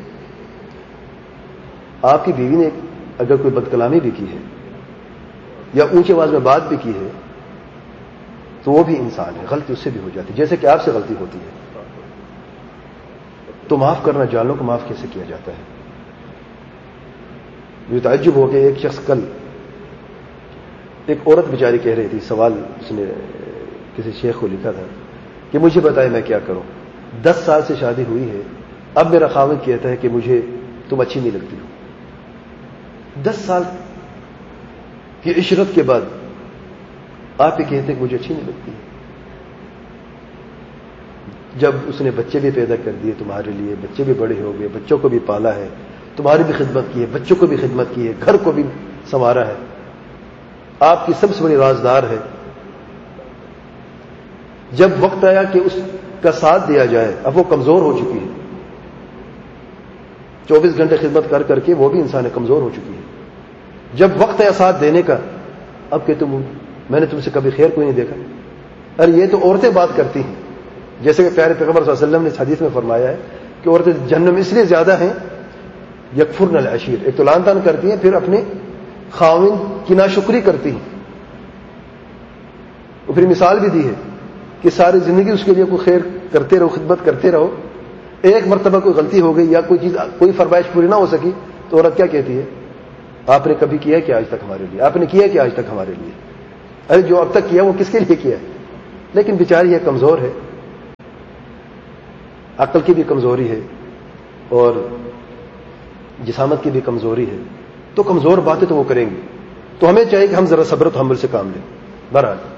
[SPEAKER 1] آپ کی بیوی نے اگر کوئی بدکلامی بھی کی ہے یا اونچی آواز میں بات بھی کی ہے تو وہ بھی انسان ہے، غلطی اس سے بھی ہو جاتی ہے جیسے کہ آپ سے غلطی ہوتی ہے. تو معاف کرنا جانوں کو معاف کیسے کیا جاتا ہے؟ مجھے تعجب ہو کہ ایک شخص کل ایک عورت بیچاری کہہ رہی تھی، سوال اس نے کسی شیخ کو لکھا تھا کہ مجھے بتائے میں کیا کروں، دس سال سے شادی ہوئی ہے، اب میرا خاوند کہتا ہے کہ مجھے تم اچھی نہیں لگتی ہو. دس سال کی عشرت کے بعد آپ یہ کہتے ہیں کہ مجھے اچھی نہیں لگتی. جب اس نے بچے بھی پیدا کر دیے تمہارے لیے، بچے بھی بڑے ہو گئے، بچوں کو بھی پالا ہے، تمہاری بھی خدمت کی ہے، بچوں کو بھی خدمت کی ہے، گھر کو بھی سنوارا ہے، آپ کی سب سے بڑی رازدار ہے. جب وقت آیا کہ اس کا ساتھ دیا جائے اب وہ کمزور ہو چکی ہے، چوبیس گھنٹے خدمت کر کر کے وہ بھی انسان کمزور ہو چکی ہے. جب وقت آیا ساتھ دینے کا اب کہ تم میں نے تم سے کبھی خیر کوئی نہیں دیکھا. ارے یہ تو عورتیں بات کرتی ہیں، جیسے کہ پیارے پیغمبر صلی اللہ علیہ وسلم نے اس حدیث میں فرمایا ہے کہ عورتیں جہنم اس لیے زیادہ ہیں یکفرن العشیر، ایک تو لان تان کرتی ہیں، پھر اپنے خاوند کی ناشکری کرتی ہیں. اور پھر مثال بھی دی ہے کہ کہ ساری زندگی اس کے لیے کوئی خیر کرتے رہو، خدمت کرتے رہو، ایک مرتبہ کوئی غلطی ہو گئی یا کوئی چیز کوئی فرمائش پوری نہ ہو سکی تو عورت کیا کہتی ہے؟ آپ نے کبھی کیا کیا آج تک ہمارے لیے؟ آپ نے کیا کیا آج تک ہمارے لیے؟ ارے جو اب تک کیا وہ کس کے لیے کیا ہے؟ لیکن بیچاری یہ کمزور ہے، عقل کی بھی کمزوری ہے اور جسامت کی بھی کمزوری ہے، تو کمزور باتیں تو وہ کریں گی. تو ہمیں چاہیے کہ ہم ذرا صبر و تحمل سے کام لیں. بہرحال